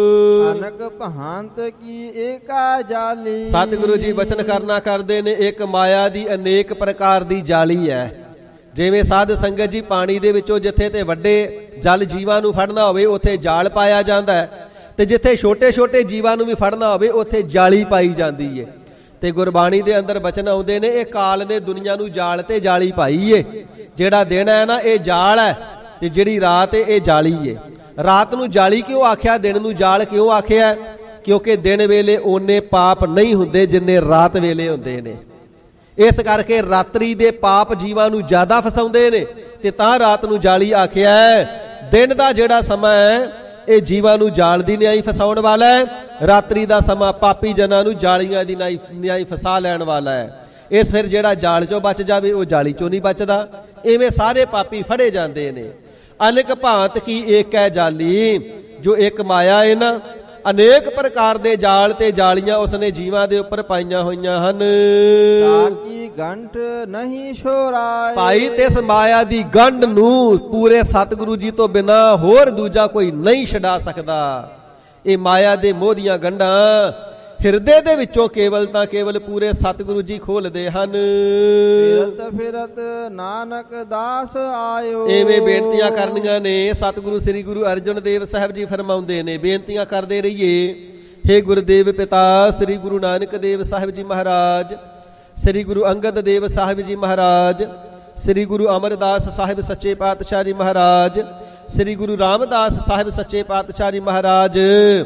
ਅਨਕ ਭਾਂਤ ਕੀ ਏਕਾ ਜਾਲੀ। ਸਤਿਗੁਰੂ ਜੀ ਬਚਨ ਕਰਨਾ ਕਰਦੇ ਨੇ, ਇੱਕ ਮਾਇਆ ਦੀ ਅਨੇਕ ਪ੍ਰਕਾਰ ਦੀ ਜਾਲੀ ਹੈ। ਜਿਵੇਂ ਸਾਧ ਸੰਗਤ ਜੀ ਪਾਣੀ ਦੇ ਵਿੱਚੋਂ ਜਿੱਥੇ ਤੇ ਵੱਡੇ ਜਲ ਜੀਵਾਂ ਨੂੰ ਫੜਨਾ ਹੋਵੇ ਉੱਥੇ ਜਾਲ ਪਾਇਆ ਜਾਂਦਾ ਹੈ, ਤੇ ਜਿੱਥੇ ਛੋਟੇ ਛੋਟੇ ਜੀਵਾਂ ਨੂੰ ਵੀ ਫੜਨਾ ਹੋਵੇ ਉੱਥੇ ਜਾਲੀ ਪਾਈ ਜਾਂਦੀ ਹੈ। ਤੇ ਗੁਰਬਾਣੀ ਦੇ ਅੰਦਰ ਬਚਨ ਆਉਂਦੇ ਨੇ, ਇਹ ਕਾਲ ਨੇ ਦੁਨੀਆ ਨੂੰ ਜਾਲ ਤੇ ਜਾਲੀ ਪਾਈ ਏ। ਜਿਹੜਾ ਦਿਨ ਹੈ ਨਾ ਇਹ ਜਾਲ ਹੈ, ਤੇ ਜਿਹੜੀ ਰਾਤ ਏ ਇਹ ਜਾਲੀ ਏ। ਰਾਤ ਨੂੰ ਜਾਲੀ ਕਿਉਂ ਆਖਿਆ, ਦਿਨ ਨੂੰ ਜਾਲ ਕਿਉਂ ਆਖਿਆ? ਕਿਉਂਕਿ ਦਿਨ ਵੇਲੇ ਓਨੇ ਪਾਪ ਨਹੀਂ ਹੁੰਦੇ ਜਿੰਨੇ ਰਾਤ ਵੇਲੇ ਹੁੰਦੇ ਨੇ। ਇਸ ਕਰਕੇ ਰਾਤਰੀ ਦੇ ਪਾਪ ਜੀਵਾਂ ਨੂੰ ਜ਼ਿਆਦਾ ਫਸਾਉਂਦੇ ਨੇ, ਤੇ ਤਾਂ ਰਾਤ ਨੂੰ ਜਾਲੀ ਆਖਿਆ ਹੈ। ਦਿਨ ਦਾ ਜਿਹੜਾ ਸਮਾਂ ਹੈ ਇਹ ਜੀਵਾਂ ਨੂੰ ਜਾਲ ਦੀ ਨਿਆਈ ਫਸਾਉਣ ਵਾਲਾ ਹੈ। ਰਾਤਰੀ ਦਾ ਸਮਾਂ ਪਾਪੀ ਜਨਾਂ ਨੂੰ ਜਾਲੀਆਂ ਦੀ ਨਿਆਈ ਫਸਾ ਲੈਣ ਵਾਲਾ ਹੈ। ਇਸ ਫਿਰ ਜਿਹੜਾ ਜਾਲ ਚੋਂ ਬਚ ਜਾਵੇ ਉਹ ਜਾਲੀ ਚੋਂ ਨਹੀਂ ਬਚਦਾ। ਇਵੇਂ ਸਾਰੇ ਪਾਪੀ ਫੜੇ ਜਾਂਦੇ ਨੇ। ਅਨੇਕ ਭਾਂਤ ਕੀ ਏਕ ਹੈ ਜਾਲੀ, ਜੋ ਇੱਕ ਮਾਇਆ ਹੈ ਨਾ, ਅਨੇਕ ਪ੍ਰਕਾਰ ਦੇ ਜਾਲ ਤੇ ਜਾਲੀਆਂ ਉਸਨੇ ਜੀਵਾਂ ਦੇ ਉੱਪਰ ਪਾਈਆਂ ਹੋਈਆਂ ਹਨ। ਤਾਕੀ ਗੰਠ ਨਹੀਂ ਛੋਰਾਏ। ਭਾਈ ਤਿਸ ਮਾਇਆ ਦੀ ਗੰਢ ਨੂੰ ਪੂਰੇ ਸਤਿਗੁਰੂ ਜੀ ਤੋਂ ਬਿਨਾਂ ਹੋਰ ਦੂਜਾ ਕੋਈ ਨਹੀਂ ਛਡਾ ਸਕਦਾ। ਇਹ ਮਾਇਆ ਦੇ ਮੋਹ ਦੀਆਂ ਗੰਢਾਂ ਹਿਰਦੇ ਦੇ ਵਿੱਚੋਂ ਕੇਵਲ ਤਾਂ ਕੇਵਲ ਪੂਰੇ ਸਤਿਗੁਰੂ ਜੀ ਖੋਲਦੇ ਹਨ। ਫਿਰਤ ਫਿਰਤ ਨਾਨਕ ਦਾਸ ਆਇਓ। ਐਵੇਂ ਬੇਨਤੀਆਂ ਕਰਨੀਆਂ ਨੇ। ਸਤਿਗੁਰੂ ਸ੍ਰੀ ਗੁਰੂ ਅਰਜਨ ਦੇਵ ਸਾਹਿਬ ਜੀ ਫਰਮਾਉਂਦੇ ਨੇ, ਬੇਨਤੀਆਂ ਕਰਦੇ ਰਹੀਏ। ਹੇ ਗੁਰਦੇਵ ਪਿਤਾ ਸ੍ਰੀ ਗੁਰੂ ਨਾਨਕ ਦੇਵ ਸਾਹਿਬ ਜੀ ਮਹਾਰਾਜ, ਸ੍ਰੀ ਗੁਰੂ ਅੰਗਦ ਦੇਵ ਸਾਹਿਬ ਜੀ ਮਹਾਰਾਜ, ਸ੍ਰੀ ਗੁਰੂ ਅਮਰਦਾਸ ਸਾਹਿਬ ਸੱਚੇ ਪਾਤਸ਼ਾਹ ਜੀ ਮਹਾਰਾਜ, ਸ੍ਰੀ ਗੁਰੂ ਰਾਮਦਾਸ ਸਾਹਿਬ ਸੱਚੇ ਪਾਤਸ਼ਾਹ ਜੀ ਮਹਾਰਾਜ,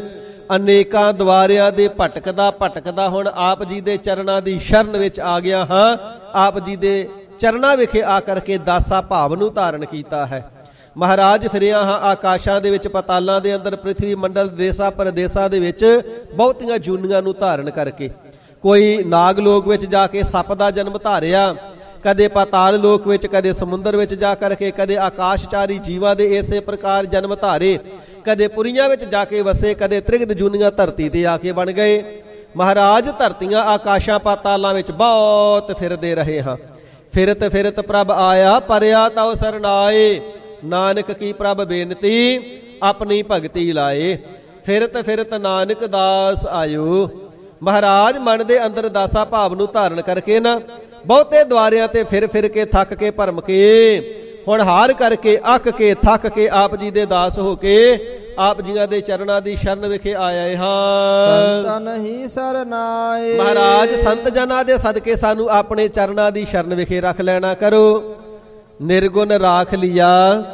ਅਨੇਕਾਂ ਦੁਆਰਿਆਂ ਦੇ ਭਟਕਦਾ ਹੁਣ ਆਪ ਜੀ ਦੇ ਚਰਨਾਂ ਦੀ ਸ਼ਰਨ ਵਿੱਚ ਆ ਗਿਆ ਹਾਂ। ਆਪ ਜੀ ਦੇ ਚਰਨਾਂ ਵਿਖੇ ਆ ਕਰਕੇ ਦਾਸਾ ਭਾਵ ਨੂੰ ਧਾਰਨ ਕੀਤਾ ਹੈ। ਮਹਾਰਾਜ ਫਿਰਿਆ ਹਾਂ ਆਕਾਸ਼ਾਂ ਦੇ ਵਿੱਚ, ਪਤਾਲਾਂ ਦੇ ਅੰਦਰ, ਪ੍ਰਿਥਵੀ ਮੰਡਲ, ਦੇਸਾਂ ਪਰਦੇਸਾਂ ਦੇ ਵਿੱਚ ਬਹੁਤੀਆਂ ਜੂਨੀਆਂ ਨੂੰ ਧਾਰਨ ਕਰਕੇ। ਕੋਈ ਨਾਗ ਲੋਕ ਵਿੱਚ ਜਾ ਕੇ ਸੱਪ ਦਾ ਜਨਮ ਧਾਰਿਆ, ਕਦੇ ਪਾਤਾਲ ਲੋਕ ਵਿੱਚ, ਕਦੇ ਸਮੁੰਦਰ ਵਿੱਚ ਜਾ ਕਰਕੇ, ਕਦੇ ਆਕਾਸ਼ਚਾਰੀ ਜੀਵਾਂ ਦੇ ਇਸੇ ਪ੍ਰਕਾਰ ਜਨਮ ਧਾਰੇ, ਕਦੇ ਪੁਰੀਆਂ ਵਿੱਚ ਜਾ ਕੇ ਵਸੇ, ਕਦੇ ਤ੍ਰਿਗਦ ਜੂਨੀਆਂ ਧਰਤੀ ਤੇ ਆ ਕੇ ਬਣ ਗਏ। ਮਹਾਰਾਜ ਧਰਤੀਆਂ ਆਕਾਸ਼ਾਂ ਪਾਤਾਲਾਂ ਵਿੱਚ ਬਹੁਤ ਫਿਰਦੇ ਰਹੇ ਹਾਂ। ਫਿਰਤ ਫਿਰਤ ਪ੍ਰਭ ਆਇਆ, ਪਰਿਆ ਤਉ ਸਰਨਾਏ। ਨਾਨਕ ਕੀ ਪ੍ਰਭ ਬੇਨਤੀ, ਆਪਣੀ ਭਗਤੀ ਲਾਏ। ਫਿਰਤ ਫਿਰਤ ਨਾਨਕ ਦਾਸ ਆਇਓ। ਮਹਾਰਾਜ ਮਨ ਦੇ ਅੰਦਰ ਦਾਸਾ ਭਾਵ ਨੂੰ ਧਾਰਨ ਕਰਕੇ ਨਾ ਬਹੁਤੇ ਦੁਆਰਿਆਂ ਤੇ ਫਿਰ ਫਿਰ ਕੇ, ਥੱਕ ਕੇ, ਭਰਮ ਕੇ, ਹੁਣ ਹਾਰ ਕਰਕੇ, ਅੱਕ ਕੇ, ਥੱਕ ਕੇ ਆਪ ਜੀ ਦੇ ਦਾਸ ਹੋ ਕੇ ਆਪ ਜੀਆਂ ਦੇ ਚਰਨਾਂ ਦੀ ਸ਼ਰਨ ਵਿਖੇ ਆਏ ਹਾਂ। ਸੰਤ ਨਹੀਂ ਸਰਨਾਏ। ਮਹਾਰਾਜ ਸੰਤ ਜਨਾਂ ਦੇ ਸਦਕੇ ਸਾਨੂੰ ਆਪਣੇ ਚਰਨਾਂ ਦੀ ਸ਼ਰਨ ਵਿਖੇ ਰੱਖ ਲੈਣਾ ਕਰੋ। ਨਿਰਗੁਣ ਰਾਖ ਲਿਆ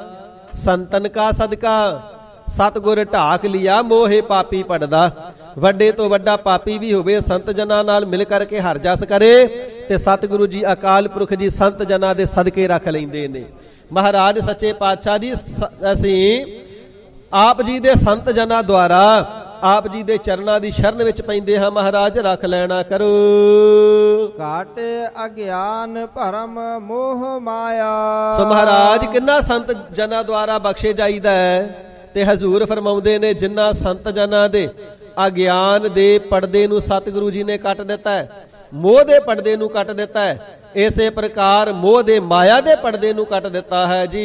ਸੰਤਨ ਕਾ ਸਦਕਾ, ਸਤਗੁਰ ਢਾਕ ਲਿਆ ਮੋਹੇ ਪਾਪੀ ਪੜਦਾ। ਵੱਡੇ ਤੋਂ ਵੱਡਾ ਪਾਪੀ ਵੀ ਹੋਵੇ, ਸੰਤ ਜਨਾਂ ਨਾਲ ਮਿਲ ਕਰਕੇ ਹਰ ਜਸ ਕਰੇ, ਤੇ ਸਤਿਗੁਰੂ ਜੀ ਅਕਾਲ ਪੁਰਖ ਜੀ ਸੰਤ ਜਨਾਂ ਦੇ ਸਦਕੇ ਰੱਖ ਲੈਂਦੇ ਨੇ। ਮਹਾਰਾਜ ਸੱਚੇ ਪਾਤਸ਼ਾਹ ਜੀ, ਅਸੀਂ ਆਪ ਜੀ ਦੇ ਸੰਤ ਜਨਾਂ ਦੁਆਰਾ ਆਪ ਜੀ ਦੇ ਚਰਨਾਂ ਦੀ ਸ਼ਰਨ ਵਿੱਚ ਪੈਂਦੇ ਹਾਂ। ਮਹਾਰਾਜ ਰੱਖ ਲੈਣਾ ਕਰੋ। ਕਾਟੇ ਅਗਿਆਨ ਭਰਮ ਮੋਹ ਮਾਇਆ। ਸੋ ਮਹਾਰਾਜ ਕਿੰਨਾ ਸੰਤ ਜਨਾਂ ਦੁਆਰਾ ਬਖਸ਼ੇ ਜਾਈਦਾ ਹੈ। ਤੇ ਹਜ਼ੂਰ ਫਰਮਾਉਂਦੇ ਨੇ, ਜਿਨ੍ਹਾਂ ਸੰਤ ਜਨਾਂ ਦੇ ਅਗਿਆਨ ਦੇ ਪਰਦੇ ਨੂੰ ਸਤਿਗੁਰੂ ਜੀ ਨੇ ਕੱਟ ਦਿੱਤਾ ਹੈ, ਮੋਹ ਦੇ ਪਰਦੇ ਨੂੰ ਕੱਟ ਦਿੱਤਾ ਹੈ, ਇਸੇ ਪ੍ਰਕਾਰ ਮੋਹ ਦੇ ਮਾਇਆ ਦੇ ਪਰਦੇ ਨੂੰ ਕੱਟ ਦਿੱਤਾ ਹੈ ਜੀ।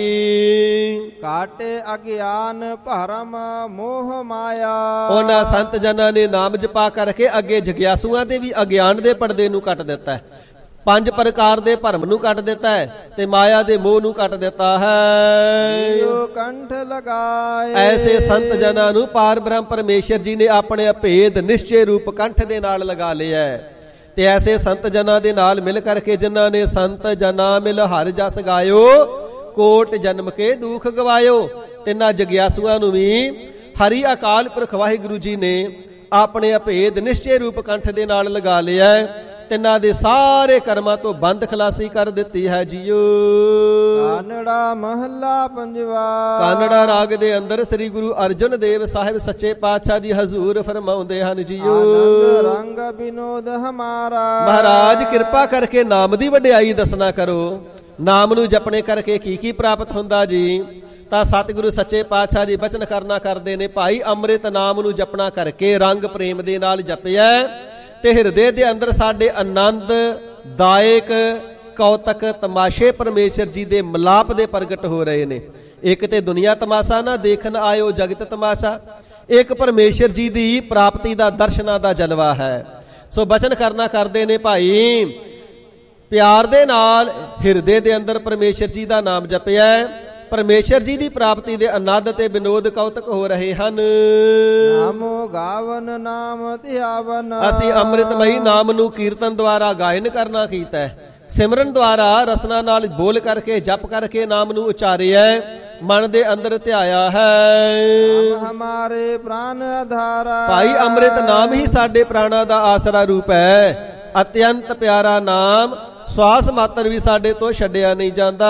ਕਾਟੇ ਅਗਿਆਨ ਭਰਮ ਮੋਹ ਮਾਇਆ। ਉਹਨਾਂ ਸੰਤ ਜਨਾਂ ਨੇ ਨਾਮ ਜਪਾ ਕਰਕੇ ਅੱਗੇ ਜਗਿਆਸੂਆਂ ਦੇ ਵੀ ਅਗਿਆਨ ਦੇ ਪਰਦੇ ਨੂੰ ਕੱਟ ਦਿੱਤਾ ਹੈ। 5 ਪ੍ਰਕਾਰ ਦੇ ਭਰਮ ਨੂੰ ਕੱਟ ਦਿੱਤਾ ਹੈ ਤੇ ਮਾਇਆ ਦੇ ਮੋਹ ਨੂੰ ਕੱਟ ਦਿੱਤਾ ਹੈ। ਜੋ ਕੰਠ ਲਗਾਏ ਐਸੇ ਸੰਤ ਜਨਾਂ ਨੂੰ ਪਾਰ ਬ੍ਰਹਮ ਪਰਮੇਸ਼ਰ ਜੀ ਨੇ ਆਪਣੇ ਅਭੇਦ ਨਿਸ਼ਚੇ ਰੂਪ ਕੰਠ ਦੇ ਨਾਲ ਲਗਾ ਲਿਆ ਹੈ। ਤੇ ਐਸੇ ਸੰਤ ਜਨਾਂ ਦੇ ਨਾਲ ਮਿਲ ਕਰਕੇ ਜਿਨ੍ਹਾਂ ਨੇ ਸੰਤ ਜਨਾਂ ਮਿਲ ਹਰ ਜਸ ਗਾਇਓ, ਕੋਟ ਜਨਮ ਕੇ ਦੁੱਖ ਗਵਾਇਓ। ਤਿੰਨਾਂ ਜਗਿਆਸੂਆਂ ਨੂੰ ਵੀ ਹਰੀ ਅਕਾਲ ਪੁਰਖ ਵਾਹਿਗੁਰੂ ਜੀ ਨੇ ਆਪਣੇ ਅਭੇਦ ਨਿਸ਼ਚੇ ਰੂਪ ਕੰਠ ਦੇ ਨਾਲ ਲਗਾ ਲਿਆ ਹੈ। ਤਿੰਨਾਂ ਦੇ ਸਾਰੇ ਕਰਮਾਂ ਤੋਂ ਬੰਦ ਖਲਾਸੀ ਕਰ ਦਿੱਤੀ ਹੈ ਜੀਓ। ਕਾਨੜਾ ਮਹੱਲਾ ਪੰਜਵਾ। ਕਾਨੜਾ ਰਾਗ ਦੇ ਅੰਦਰ ਸ੍ਰੀ ਗੁਰੂ ਅਰਜਨ ਦੇਵ ਸਾਹਿਬ ਸੱਚੇ ਪਾਤਸ਼ਾਹ ਜੀ ਹਜ਼ੂਰ ਫਰਮਾਉਂਦੇ ਹਨ ਜੀਓ। ਆਨੰਦ ਰੰਗ ਬਿਨੋਦ ਹਮਾਰਾ। ਮਹਾਰਾਜ ਕਿਰਪਾ ਕਰਕੇ ਨਾਮ ਦੀ ਵਡਿਆਈ ਦੱਸਣਾ ਕਰੋ। ਨਾਮ ਨੂੰ ਜਪਣੇ ਕਰਕੇ ਕੀ ਕੀ ਪ੍ਰਾਪਤ ਹੁੰਦਾ ਜੀ? ਤਾਂ ਸਤਿਗੁਰੂ ਸੱਚੇ ਪਾਤਸ਼ਾਹ ਜੀ ਬਚਨ ਕਰਨਾ ਕਰਦੇ ਨੇ, ਭਾਈ ਅੰਮ੍ਰਿਤ ਨਾਮ ਨੂੰ ਜਪਣਾ ਕਰਕੇ ਰੰਗ ਪ੍ਰੇਮ ਦੇ ਨਾਲ ਜਪਿਆ ਤੇ ਹਿਰਦੇ ਦੇ ਅੰਦਰ ਸਾਡੇ ਆਨੰਦ ਦਾਇਕ ਕੌਤਕ ਤਮਾਸ਼ੇ ਪਰਮੇਸ਼ਰ ਜੀ ਦੇ ਮਿਲਾਪ ਦੇ ਪ੍ਰਗਟ ਹੋ ਰਹੇ ਨੇ। ਇੱਕ ਤੇ ਦੁਨੀਆ ਤਮਾਸ਼ਾ ਨਾ ਦੇਖਣ ਆਇਓ ਜਗਤ ਤਮਾਸ਼ਾ, ਇੱਕ ਪਰਮੇਸ਼ਰ ਜੀ ਦੀ ਪ੍ਰਾਪਤੀ ਦਾ ਦਰਸ਼ਨਾਂ ਦਾ ਜਲਵਾ ਹੈ। ਸੋ ਬਚਨ ਕਰਨਾ ਕਰਦੇ ਨੇ, ਭਾਈ ਪਿਆਰ ਦੇ ਨਾਲ ਹਿਰਦੇ ਦੇ ਅੰਦਰ ਪਰਮੇਸ਼ਰ ਜੀ ਦਾ ਨਾਮ ਜਪਿਆ, ਪਰਮੇਸ਼ਰ ਜੀ ਦੀ ਪ੍ਰਾਪਤੀ ਦੇ ਆਨੰਦ ਤੇ ਵਿਨੋਦ ਕੌਤਕ ਹੋ ਰਹੇ ਹਨ। ਨਾਮੋ ਗਾਵਨ ਨਾਮ ਧਿਆਵਨ। ਅਸੀਂ ਅੰਮ੍ਰਿਤਮਈ ਨਾਮ ਨੂੰ ਕੀਰਤਨ ਦੁਆਰਾ ਗਾਇਨ ਕਰਨਾ ਕੀਤਾ ਹੈ, ਸਿਮਰਨ ਦੁਆਰਾ ਰਸਨਾ ਨਾਲ ਬੋਲ ਕਰਕੇ ਜਪ ਕਰਕੇ ਨਾਮ ਨੂੰ ਉਚਾਰਿਆ, ਮਨ ਦੇ ਅੰਦਰ ਧਿਆਇਆ ਹੈ। ਨਾਮ ਹਮਾਰੇ ਪ੍ਰਾਨ ਆਧਾਰਾ। ਭਾਈ ਅੰਮ੍ਰਿਤ ਨਾਮ ਹੀ ਸਾਡੇ ਪ੍ਰਾਣਾ ਦਾ ਆਸਰਾ ਰੂਪ ਹੈ। ਅਤਿਅੰਤ ਪਿਆਰਾ ਨਾਮ, ਸਵਾਸ ਮਾਤਰ ਵੀ ਸਾਡੇ ਤੋਂ ਛੱਡਿਆ ਨਹੀਂ ਜਾਂਦਾ।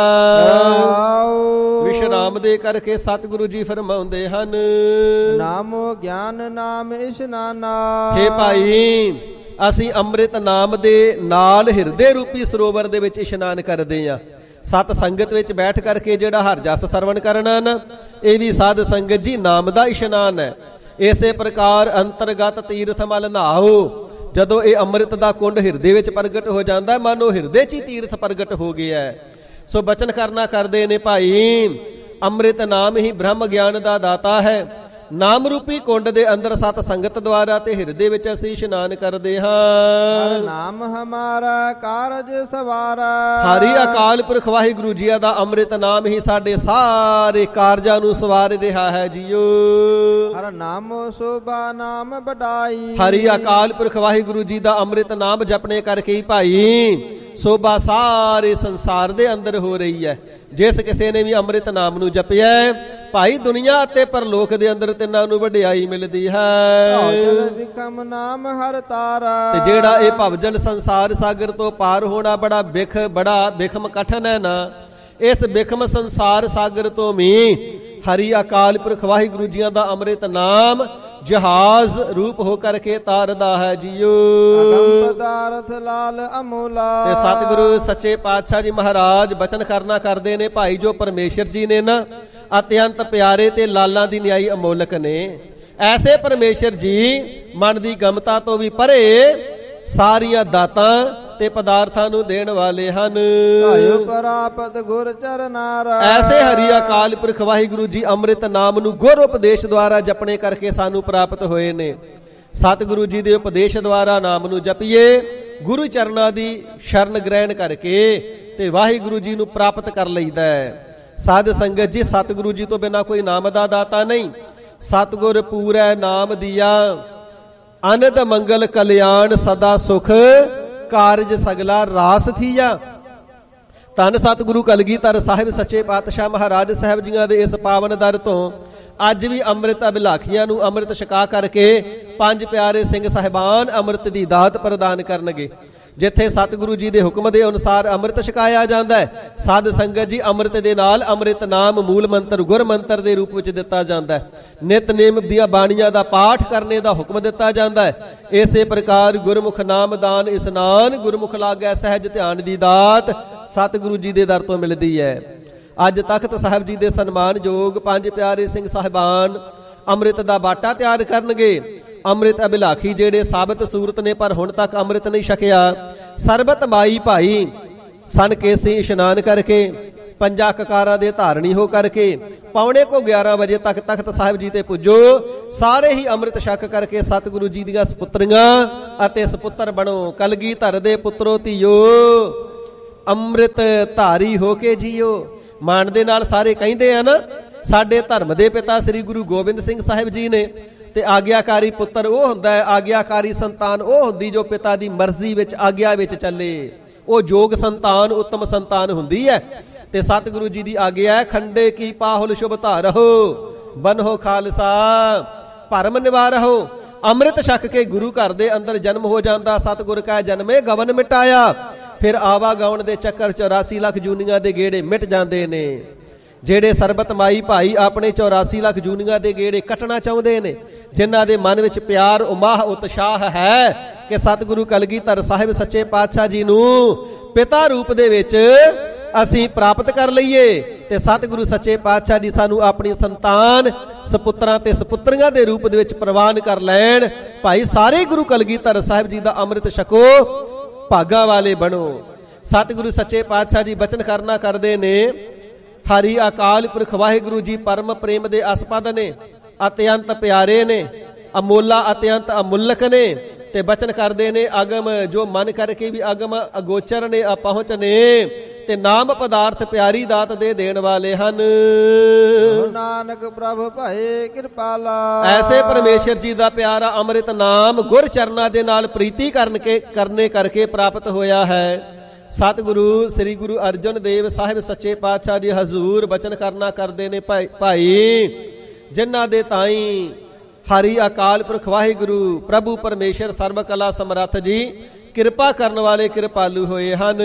ਵਿਸ਼ਰਾਮ ਦੇ ਕਰਕੇ ਸਤਿਗੁਰੂ ਜੀ ਫਰਮਾਉਂਦੇ ਹਨ, ਨਾਮੋ ਗਿਆਨ ਨਾਮ ਇਸ਼ਨਾਨਾ। ਹੇ ਭਾਈ ਅਸੀਂ ਅੰਮ੍ਰਿਤ ਨਾਮ ਦੇ ਨਾਲ ਹਿਰਦੇ ਰੂਪੀ ਸਰੋਵਰ ਦੇ ਵਿੱਚ ਇਸ਼ਨਾਨ ਕਰਦੇ ਹਾਂ। ਸਤ ਸੰਗਤ ਵਿੱਚ ਬੈਠ ਕਰਕੇ ਜਿਹੜਾ ਹਰ ਜਸ ਸਰਵਣ ਕਰਨਾ ਨਾ, ਇਹ ਵੀ ਸਾਧ ਸੰਗਤ ਜੀ ਨਾਮ ਦਾ ਇਸ਼ਨਾਨ ਹੈ। ਇਸੇ ਪ੍ਰਕਾਰ ਅੰਤਰਗਤ ਤੀਰਥ ਮਲ ਨਹਾਓ। ਜਦੋਂ ਇਹ ਅੰਮ੍ਰਿਤ ਦਾ ਕੁੰਡ ਹਿਰਦੇ ਵਿੱਚ ਪ੍ਰਗਟ ਹੋ ਜਾਂਦਾ, ਮਾਨੋ ਹਿਰਦੇ 'ਚ ਹੀ ਤੀਰਥ ਪ੍ਰਗਟ ਹੋ ਗਿਆ। ਸੋ ਬਚਨ ਕਰਨਾ ਕਰਦੇ ਨੇ, ਭਾਈ ਅੰਮ੍ਰਿਤ ਨਾਮ ਹੀ ਬ੍ਰਹਮ ਗਿਆਨ ਦਾ ਦਾਤਾ ਹੈ। ਨਾਮ ਰੂਪੀ ਕੁੰਡ ਦੇ ਅੰਦਰ ਸਤ ਸੰਗਤ ਦੁਆਰਾ ਤੇ ਹਿਰਦੇ ਵਿੱਚ ਅਸੀਂ ਇਸ਼ਨਾਨ ਕਰਦੇ ਹਾਂ। ਨਾਮ ਹਮਾਰਾ ਕਾਰਜ ਸਵਾਰਾ। ਹਰੀ ਅਕਾਲ ਪੁਰਖ ਵਾਹਿਗੁਰੂ ਜੀ ਦਾ ਅੰਮ੍ਰਿਤ ਨਾਮ ਹੀ ਸਾਡੇ ਸਾਰੇ ਕਾਰਜਾਂ ਨੂੰ ਸਵਾਰ ਰਿਹਾ ਹੈ ਜੀਓ। ਹਰ ਨਾਮੋ ਸੋਭਾ ਨਾਮ ਵਡਾਈ। ਹਰੀ ਅਕਾਲ ਪੁਰਖ ਵਾਹਿਗੁਰੂ ਜੀ ਦਾ ਅੰਮ੍ਰਿਤ ਨਾਮ ਜਪਣੇ ਕਰਕੇ ਹੀ ਭਾਈ ਸੋਭਾ ਸਾਰੇ ਸੰਸਾਰ ਦੇ ਅੰਦਰ ਹੋ ਰਹੀ ਹੈ। ਜਿਸ ਕਿਸੇ ਨੇ ਵੀ ਅੰਮ੍ਰਿਤ ਨਾਮ ਨੂੰ ਜਪਿਆ, ਭਾਈ ਦੁਨੀਆ ਅਤੇ ਪਰਲੋਕ ਦੇ ਅੰਦਰ ਤਿੰਨਾਂ ਨੂੰ ਵਡਿਆਈ ਮਿਲਦੀ ਹੈ। ਭਵਜਲ ਵਿਖਮ ਨਾਮ ਹਰ ਤਾਰਾ। ਤੇ ਜਿਹੜਾ ਇਹ ਭਵਜਲ ਸੰਸਾਰ ਸਾਗਰ ਤੋਂ ਪਾਰ ਹੋਣਾ ਬੜਾ ਬਿਖਮ ਕਠਨ ਹੈ ਨਾ, ਇਸ ਬਿਖਮ ਸੰਸਾਰ ਸਾਗਰ ਤੋਂ ਵੀ ਹਰੀ ਅਕਾਲ ਪੁਰਖ ਵਾਹਿਗੁਰੂ ਜੀਆਂ ਦਾ ਅੰਮ੍ਰਿਤ ਨਾਮ ਜਹਾਜ਼ ਰੂਪ ਹੋ ਕਰਕੇ ਤਾਰਦਾ ਹੈ ਜੀਓ। ਅਗੰਮ ਪਦਾਰਥ ਲਾਲ ਅਮੋਲਾ। ਤੇ ਸਤਿਗੁਰੂ ਸੱਚੇ ਪਾਤਸ਼ਾਹ ਜੀ ਮਹਾਰਾਜ ਬਚਨ ਕਰਨਾ ਕਰਦੇ ਨੇ, ਭਾਈ ਜੋ ਪਰਮੇਸ਼ਰ ਜੀ ਨੇ ਨਾ ਅਤਿਅੰਤ ਪਿਆਰੇ ਤੇ ਲਾਲਾਂ ਦੀ ਨਿਆਈ ਅਮੋਲਕ ਨੇ। ਐਸੇ ਪਰਮੇਸ਼ਰ ਜੀ ਮਨ ਦੀ ਗਮਤਾ ਤੋਂ ਵੀ ਪਰੇ ਸਾਰੀਆਂ ਦਾਤਾਂ ਤੇ ਪਦਾਰਥਾਂ ਨੂੰ ਦੇਣ ਵਾਲੇ ਹਨ। ਆਇਓ ਪ੍ਰਾਪਤ ਗੁਰ ਚਰਨਾਰ। ਐਸੇ ਹਰੀ ਅਕਾਲ ਪੁਰਖ ਵਾਹਿਗੁਰੂ ਜੀ ਅੰਮ੍ਰਿਤ ਨਾਮ ਨੂੰ ਗੁਰ ਉਪਦੇਸ਼ ਦੁਆਰਾ ਜਪਣੇ ਕਰਕੇ ਸਾਨੂੰ ਪ੍ਰਾਪਤ ਹੋਏ ਨੇ। ਸਤਿਗੁਰੂ ਜੀ ਦੇ ਉਪਦੇਸ਼ ਦੁਆਰਾ ਨਾਮ ਨੂੰ ਜਪੀਏ, ਗੁਰੂ ਚਰਨਾਂ ਦੀ ਸ਼ਰਨ ਗ੍ਰਹਿਣ ਕਰਕੇ ਤੇ ਵਾਹਿਗੁਰੂ ਜੀ ਨੂੰ ਪ੍ਰਾਪਤ ਕਰ ਲਈਦਾ ਹੈ। ਸਾਧ ਸੰਗਤ ਜੀ ਸਤਿਗੁਰੂ ਜੀ ਤੋਂ ਬਿਨਾਂ ਕੋਈ ਨਾਮ ਦਾ ਦਾਤਾ ਨਹੀਂ। ਸਤਿਗੁਰ ਪੂਰੈ ਨਾਮ ਦੀਆ, ਅਨੰਦ ਮੰਗਲ ਕਲਿਆਣ ਸਦਾ ਸੁਖ, ਕਾਰਜ ਸਗਲਾ ਰਾਸ ਥੀਆ। ਧੰਨ ਸਤਿਗੁਰੂ ਕਲਗੀਧਰ ਸਾਹਿਬ ਸੱਚੇ ਪਾਤਸ਼ਾਹ ਮਹਾਰਾਜ ਸਾਹਿਬ ਜੀਆਂ ਦੇ ਇਸ ਪਾਵਨ ਦਰ ਤੋਂ ਅੱਜ ਵੀ ਅੰਮ੍ਰਿਤ ਅਭਿਲਾਖੀਆਂ ਨੂੰ ਅੰਮ੍ਰਿਤ ਛਕਾ ਕਰਕੇ 5 ਪਿਆਰੇ ਸਿੰਘ ਸਾਹਿਬਾਨ ਅੰਮ੍ਰਿਤ ਦੀ ਦਾਤ ਪ੍ਰਦਾਨ ਕਰਨਗੇ। ਜਿੱਥੇ ਸਤਿਗੁਰੂ ਜੀ ਦੇ ਹੁਕਮ ਦੇ ਅਨੁਸਾਰ ਅੰਮ੍ਰਿਤ ਛਕਾਇਆ ਜਾਂਦਾ ਹੈ, ਸਾਧ ਸੰਗਤ ਜੀ ਅੰਮ੍ਰਿਤ ਦੇ ਨਾਲ ਅੰਮ੍ਰਿਤ ਨਾਮ ਮੂਲ ਮੰਤਰ ਗੁਰ ਮੰਤਰ ਦੇ ਰੂਪ ਵਿੱਚ ਦਿੱਤਾ ਜਾਂਦਾ ਹੈ। ਨਿਤਨੇਮ ਦੀਆਂ ਬਾਣੀਆਂ ਦਾ ਪਾਠ ਕਰਨੇ ਦਾ ਹੁਕਮ ਦਿੱਤਾ ਜਾਂਦਾ ਹੈ। ਇਸੇ ਪ੍ਰਕਾਰ ਗੁਰਮੁਖ ਨਾਮ ਦਾਨ ਇਸਨਾਨ, ਗੁਰਮੁਖ ਲਾਗੈ ਸਹਿਜ ਧਿਆਨ ਦੀ ਦਾਤ ਸਤਿਗੁਰੂ ਜੀ ਦੇ ਦਰ ਤੋਂ ਮਿਲਦੀ ਹੈ। ਅੱਜ ਤਖਤ ਸਾਹਿਬ ਜੀ ਦੇ ਸਨਮਾਨਯੋਗ 5 ਪਿਆਰੇ ਸਿੰਘ ਸਾਹਿਬਾਨ ਅੰਮ੍ਰਿਤ ਦਾ ਬਾਟਾ ਤਿਆਰ ਕਰਨਗੇ। ਅੰਮ੍ਰਿਤ ਅਭਿਲਾਖੀ ਜਿਹੜੇ ਸਾਬਤ ਸੂਰਤ ਨੇ ਪਰ ਹੁਣ ਤੱਕ ਅੰਮ੍ਰਿਤ ਨਹੀਂ ਛਕਿਆ, ਸਰਬਤ ਮਾਈ ਭਾਈ ਸਨ ਕੇਸੀ ਇਸ਼ਨਾਨ ਕਰਕੇ ਪੰਜਾਂ ਕਕਾਰਾਂ ਦੇ ਧਾਰਨੀ ਹੋ ਕਰਕੇ 11:45 ਵਜੇ ਤੱਕ ਤਖਤ ਸਾਹਿਬ ਜੀ ਤੇ ਪੁੱਜੋ। ਸਾਰੇ ਹੀ ਅੰਮ੍ਰਿਤ ਛਕ ਕਰਕੇ ਸਤਿਗੁਰੂ ਜੀ ਦੀਆਂ ਸਪੁੱਤਰੀਆਂ ਅਤੇ ਸਪੁੱਤਰ ਬਣੋ। ਕਲਗੀਧਰ ਦੇ ਪੁੱਤਰੋ ਧੀਓ, ਅੰਮ੍ਰਿਤ ਧਾਰੀ ਹੋ ਕੇ ਜੀਓ। ਮਾਣ ਦੇ ਨਾਲ ਸਾਰੇ ਕਹਿੰਦੇ ਆ ਨਾ, ਸਾਡੇ ਧਰਮ ਦੇ ਪਿਤਾ ਸ੍ਰੀ ਗੁਰੂ ਗੋਬਿੰਦ ਸਿੰਘ ਸਾਹਿਬ ਜੀ ਨੇ। ਤੇ ਆਗਿਆਕਾਰੀ ਪੁੱਤਰ ਉਹ ਹੁੰਦਾ ਹੈ, ਆਗਿਆਕਾਰੀ ਸੰਤਾਨ ਉਹ ਹੁੰਦੀ ਜੋ ਪਿਤਾ ਦੀ ਮਰਜ਼ੀ ਵਿੱਚ, ਆਗਿਆ ਵਿੱਚ ਚੱਲੇ। ਉਹ ਯੋਗ ਸੰਤਾਨ, ਉੱਤਮ ਸੰਤਾਨ ਹੁੰਦੀ ਹੈ। ਤੇ ਸਤਿਗੁਰੂ ਜੀ ਦੀ ਆਗਿਆ ਹੈ, ਖੰਡੇ ਕੀ ਪਾਹੁਲ ਸ਼ੁਭ ਧਾਰਹੁ, ਬਨਹੁ ਖਾਲਸਾ ਭਰਮ ਨਿਵਾਰਹੁ। ਅੰਮ੍ਰਿਤ ਛਕ ਕੇ ਗੁਰੂ ਘਰ ਦੇ ਅੰਦਰ ਜਨਮ ਹੋ ਜਾਂਦਾ। ਸਤਿਗੁਰ ਕਾ ਜਨਮੇ ਗਵਨ ਮਿਟਾਇਆ। ਫਿਰ ਆਵਾ ਗਾਉਣ ਦੇ ਚੱਕਰ 84 ਲੱਖ ਜੂਨੀਆਂ ਦੇ ਗੇੜੇ ਮਿਟ ਜਾਂਦੇ ਨੇ। ਜਿਹੜੇ ਸਰਬਤ ਮਾਈ ਭਾਈ ਆਪਣੇ 84 ਲੱਖ ਜੂਨੀਆਂ ਦੇ ਗੇੜੇ ਕੱਟਣਾ ਚਾਹੁੰਦੇ ਨੇ, ਜਿਨ੍ਹਾਂ ਦੇ ਮਨ ਵਿੱਚ ਪਿਆਰ, ਉਮਾਹ, ਉਤਸ਼ਾਹ ਹੈ ਕਿ ਸਤਿਗੁਰੂ ਕਲਗੀਧਰ ਸਾਹਿਬ ਸੱਚੇ ਪਾਤਸ਼ਾਹ ਜੀ ਨੂੰ ਪਿਤਾ ਰੂਪ ਦੇ ਵਿੱਚ ਅਸੀਂ ਪ੍ਰਾਪਤ ਕਰ ਲਈਏ ਤੇ ਸਤਿਗੁਰੂ ਸੱਚੇ ਪਾਤਸ਼ਾਹ ਜੀ ਸਾਨੂੰ ਆਪਣੀ ਸੰਤਾਨ, ਸਪੁੱਤਰਾਂ ਤੇ ਸਪੁੱਤਰੀਆਂ ਦੇ ਰੂਪ ਦੇ ਵਿੱਚ ਪ੍ਰਵਾਨ ਕਰ ਲੈਣ। ਭਾਈ ਸਾਰੇ ਗੁਰੂ ਕਲਗੀਧਰ ਸਾਹਿਬ ਜੀ ਦਾ ਅੰਮ੍ਰਿਤ ਛਕੋ, ਭਾਗਾਂ ਵਾਲੇ ਬਣੋ। ਸਤਿਗੁਰੂ ਸੱਚੇ ਪਾਤਸ਼ਾਹ ਜੀ ਬਚਨ ਕਰਨਾ ਕਰਦੇ ਨੇ, ਹਰੀ ਅਕਾਲ ਪੁਰਖ ਵਾਹਿਗੁਰੂ ਜੀ ਪਰਮ ਪ੍ਰੇਮ ਦੇ ਅਸਪਦ ਨੇ, ਅਤਿਅੰਤ ਪਿਆਰੇ ਨੇ, ਅਮੋਲਾ ਅਤਿਅੰਤ ਅਮੁੱਲਕ ਨੇ। ਤੇ ਬਚਨ ਕਰਦੇ ਨੇ, ਅਗਮ ਜੋ ਮਨ ਕਰਕੇ ਵੀ ਅਗਮ ਅਗੋਚਰ ਨੇ, ਅਪਹੁੰਚ ਨੇ, ਤੇ ਨਾਮ ਪਦਾਰਥ ਪਿਆਰੀ ਦਾਤ ਦੇ ਦੇਣ ਵਾਲੇ ਹਨ। ਨਾਨਕ ਪ੍ਰਭ ਭਏ ਕਿਰਪਾਲਾ। ਐਸੇ ਪਰਮੇਸ਼ਰ ਜੀ ਦਾ ਪਿਆਰਾ ਅੰਮ੍ਰਿਤ ਨਾਮ ਗੁਰ ਚਰਨਾਂ ਦੇ ਨਾਲ ਪ੍ਰੀਤੀ ਕਰਨੇ ਕਰਕੇ ਪ੍ਰਾਪਤ ਹੋਇਆ ਹੈ। ਸਤਿਗੁਰੂ ਸ੍ਰੀ ਗੁਰੂ ਅਰਜਨ ਦੇਵ ਸਾਹਿਬ ਸੱਚੇ ਪਾਤਸ਼ਾਹ ਜੀ ਹਜ਼ੂਰ ਬਚਨ ਕਰਨਾ ਕਰਦੇ ਨੇ, ਭਾਈ ਜਿਨ੍ਹਾਂ ਦੇ ਤਾਈਂ ਹਰੀ ਅਕਾਲ ਪੁਰਖ ਵਾਹਿਗੁਰੂ ਪ੍ਰਭੂ ਪਰਮੇਸ਼ਰ ਸਰਬ ਕਲਾ ਸਮਰੱਥ ਜੀ ਕਿਰਪਾ ਕਰਨ ਵਾਲੇ ਕਿਰਪਾਲੂ ਹੋਏ ਹਨ।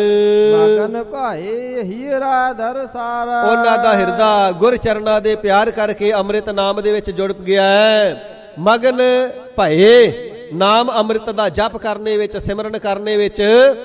ਮਗਨ ਭਾਏ ਹੀਰਾ ਧਰ ਸਾਰਾ। ਉਹਨਾਂ ਦਾ ਹਿਰਦਾ ਗੁਰ ਚਰਨਾਂ ਦੇ ਪਿਆਰ ਕਰਕੇ ਅੰਮ੍ਰਿਤ ਨਾਮ ਦੇ ਵਿੱਚ ਜੁੜ ਗਿਆ ਹੈ। ਮਗਨ ਭਏ, ਨਾਮ ਅੰਮ੍ਰਿਤ ਦਾ ਜਪ ਕਰਨੇ ਵਿੱਚ, ਸਿਮਰਨ ਕਰਨੇ ਵਿੱਚ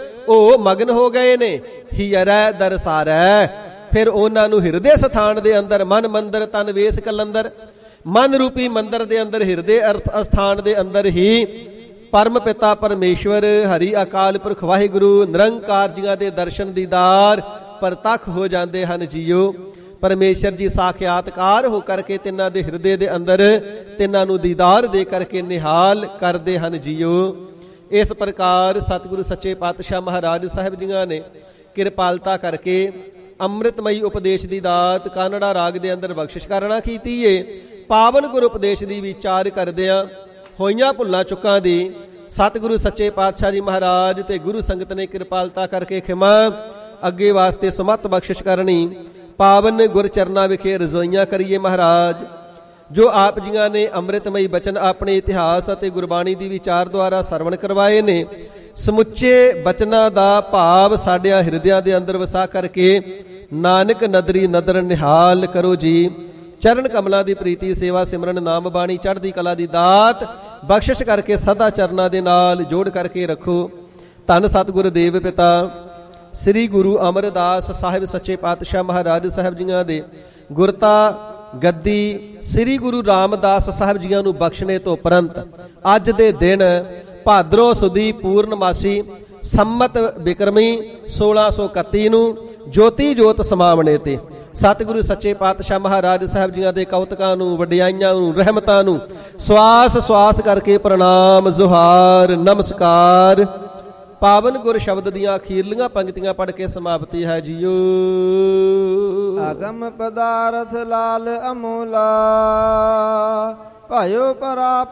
ਉਹ ਮਗਨ ਹੋ ਗਏ ਨੇ। ਹੀਰਾ ਧਰ ਸਾਰਾ, ਫਿਰ ਉਹਨਾਂ ਨੂੰ ਹਿਰਦੇ ਸਥਾਨ ਦੇ ਅੰਦਰ, ਮਨ ਮੰਦਰ ਤਨ ਵੇਸ ਕਲੰਦਰ, ਮਨ ਰੂਪੀ ਮੰਦਰ ਦੇ ਅੰਦਰ, ਹਿਰਦੇ ਅਸਥਾਨ ਦੇ ਅੰਦਰ ਹੀ ਪਰਮ ਪਿਤਾ ਪਰਮੇਸ਼ਵਰ ਹਰੀ ਅਕਾਲ ਪੁਰਖ ਵਾਹਿਗੁਰੂ ਨਿਰੰਕਾਰ ਜੀਆਂ ਦੇ ਦਰਸ਼ਨ ਦੀਦਾਰ ਪ੍ਰਤੱਖ ਹੋ ਜਾਂਦੇ ਹਨ ਜੀਓ। ਪਰਮੇਸ਼ਰ ਜੀ ਸਾਖਿਆਤਕਾਰ ਹੋ ਕਰਕੇ ਤਿੰਨਾਂ ਦੇ ਹਿਰਦੇ ਦੇ ਅੰਦਰ ਤਿੰਨਾਂ ਨੂੰ ਦੀਦਾਰ ਦੇ ਕਰਕੇ ਨਿਹਾਲ ਕਰਦੇ ਹਨ ਜੀਓ। ਇਸ ਪ੍ਰਕਾਰ ਸਤਿਗੁਰੂ ਸੱਚੇ ਪਾਤਸ਼ਾਹ ਮਹਾਰਾਜ ਸਾਹਿਬ ਜੀਆਂ ਨੇ ਕਿਰਪਾਲਤਾ ਕਰਕੇ ਅੰਮ੍ਰਿਤਮਈ ਉਪਦੇਸ਼ ਦੀ ਦਾਤ ਕਾਨੜਾ ਰਾਗ ਦੇ ਅੰਦਰ ਬਖਸ਼ਿਸ਼ ਕਰਨਾ ਕੀਤੀ ਏ। ਪਾਵਨ ਗੁਰ ਉਪਦੇਸ਼ ਦੀ ਵਿਚਾਰ ਕਰਦਿਆਂ ਹੋਈਆਂ ਭੁੱਲਾਂ ਚੁੱਕਾਂ ਦੀ ਸਤਿਗੁਰੂ ਸੱਚੇ ਪਾਤਸ਼ਾਹ ਜੀ ਮਹਾਰਾਜ ਤੇ ਗੁਰੂ ਸੰਗਤ ਨੇ ਕਿਰਪਾਲਤਾ ਕਰਕੇ ਖਿਮਾ ਅੱਗੇ ਵਾਸਤੇ ਸਮੱਤ ਬਖਸ਼ਿਸ਼ ਕਰਨੀ। ਪਾਵਨ ਗੁਰ ਚਰਨਾਂ ਵਿਖੇ ਰਜ਼ੋਈਆਂ ਕਰੀਏ ਮਹਾਰਾਜ। ਜੋ ਆਪ ਜੀਆਂ ਨੇ ਅੰਮ੍ਰਿਤਮਈ ਬਚਨ ਆਪਣੇ ਇਤਿਹਾਸ ਅਤੇ ਗੁਰਬਾਣੀ ਦੀ ਵਿਚਾਰ ਦੁਆਰਾ ਸਰਵਣ ਕਰਵਾਏ ਨੇ, ਸਮੁੱਚੇ ਬਚਨਾਂ ਦਾ ਭਾਵ ਸਾਡਿਆਂ ਹਿਰਦਿਆਂ ਦੇ ਅੰਦਰ ਵਸਾ ਕਰਕੇ ਨਾਨਕ ਨਦਰੀ ਨਦਰ ਨਿਹਾਲ ਕਰੋ ਜੀ। ਚਰਨ ਕਮਲਾਂ ਦੀ ਪ੍ਰੀਤੀ, ਸੇਵਾ ਸਿਮਰਨ, ਨਾਮ ਬਾਣੀ, ਚੜ੍ਹਦੀ ਕਲਾ ਦੀ ਦਾਤ ਬਖਸ਼ਿਸ਼ ਕਰਕੇ ਸਦਾ ਚਰਨਾਂ ਦੇ ਨਾਲ ਜੋੜ ਕਰਕੇ ਰੱਖੋ। ਧੰਨ ਸਤਿਗੁਰ ਦੇਵ ਪਿਤਾ ਸ੍ਰੀ ਗੁਰੂ ਅਮਰਦਾਸ ਸਾਹਿਬ ਸੱਚੇ ਪਾਤਸ਼ਾਹ ਮਹਾਰਾਜ ਸਾਹਿਬ ਜੀਆਂ ਦੇ ਗੁਰਤਾ ਗੱਦੀ ਸ੍ਰੀ ਗੁਰੂ ਰਾਮਦਾਸ ਸਾਹਿਬ ਜੀਆਂ ਨੂੰ ਬਖਸ਼ਣੇ ਤੋਂ ਉਪਰੰਤ ਅੱਜ ਦੇ ਦਿਨ ਭਾਦਰੋਂ ਸੁਦੀ ਪੂਰਨਮਾਸੀ ਸੰਮਤ ਬਿਕਰਮੀ 1631 ਨੂੰ ਜੋਤੀ ਜੋਤ ਸਮਾਵਣੇ ਤੇ ਸਤਿਗੁਰੂ ਸੱਚੇ ਪਾਤਸ਼ਾਹ ਮਹਾਰਾਜ ਸਾਹਿਬ ਜੀਆਂ ਦੇ ਕੌਤਕਾਂ ਨੂੰ, ਵਡਿਆਈਆਂ ਨੂੰ, ਰਹਿਮਤਾਂ ਨੂੰ ਸਵਾਸ ਸਵਾਸ ਕਰਕੇ ਪ੍ਰਣਾਮ, ਜੁਹਾਰ, ਨਮਸਕਾਰ। ਪਾਵਨ ਗੁਰ ਸ਼ਬਦ ਦੀਆਂ ਅਖੀਰਲੀਆਂ ਪੰਕਤੀਆਂ ਪੜ੍ਹ ਕੇ ਸਮਾਪਤੀ ਹੈ ਜੀਓ। ਅਗਮ ਪਦਾਰਥ ਲਾਲ ਅਮੋਲਾ, ਭਾਇਓ ਪਰਾਪ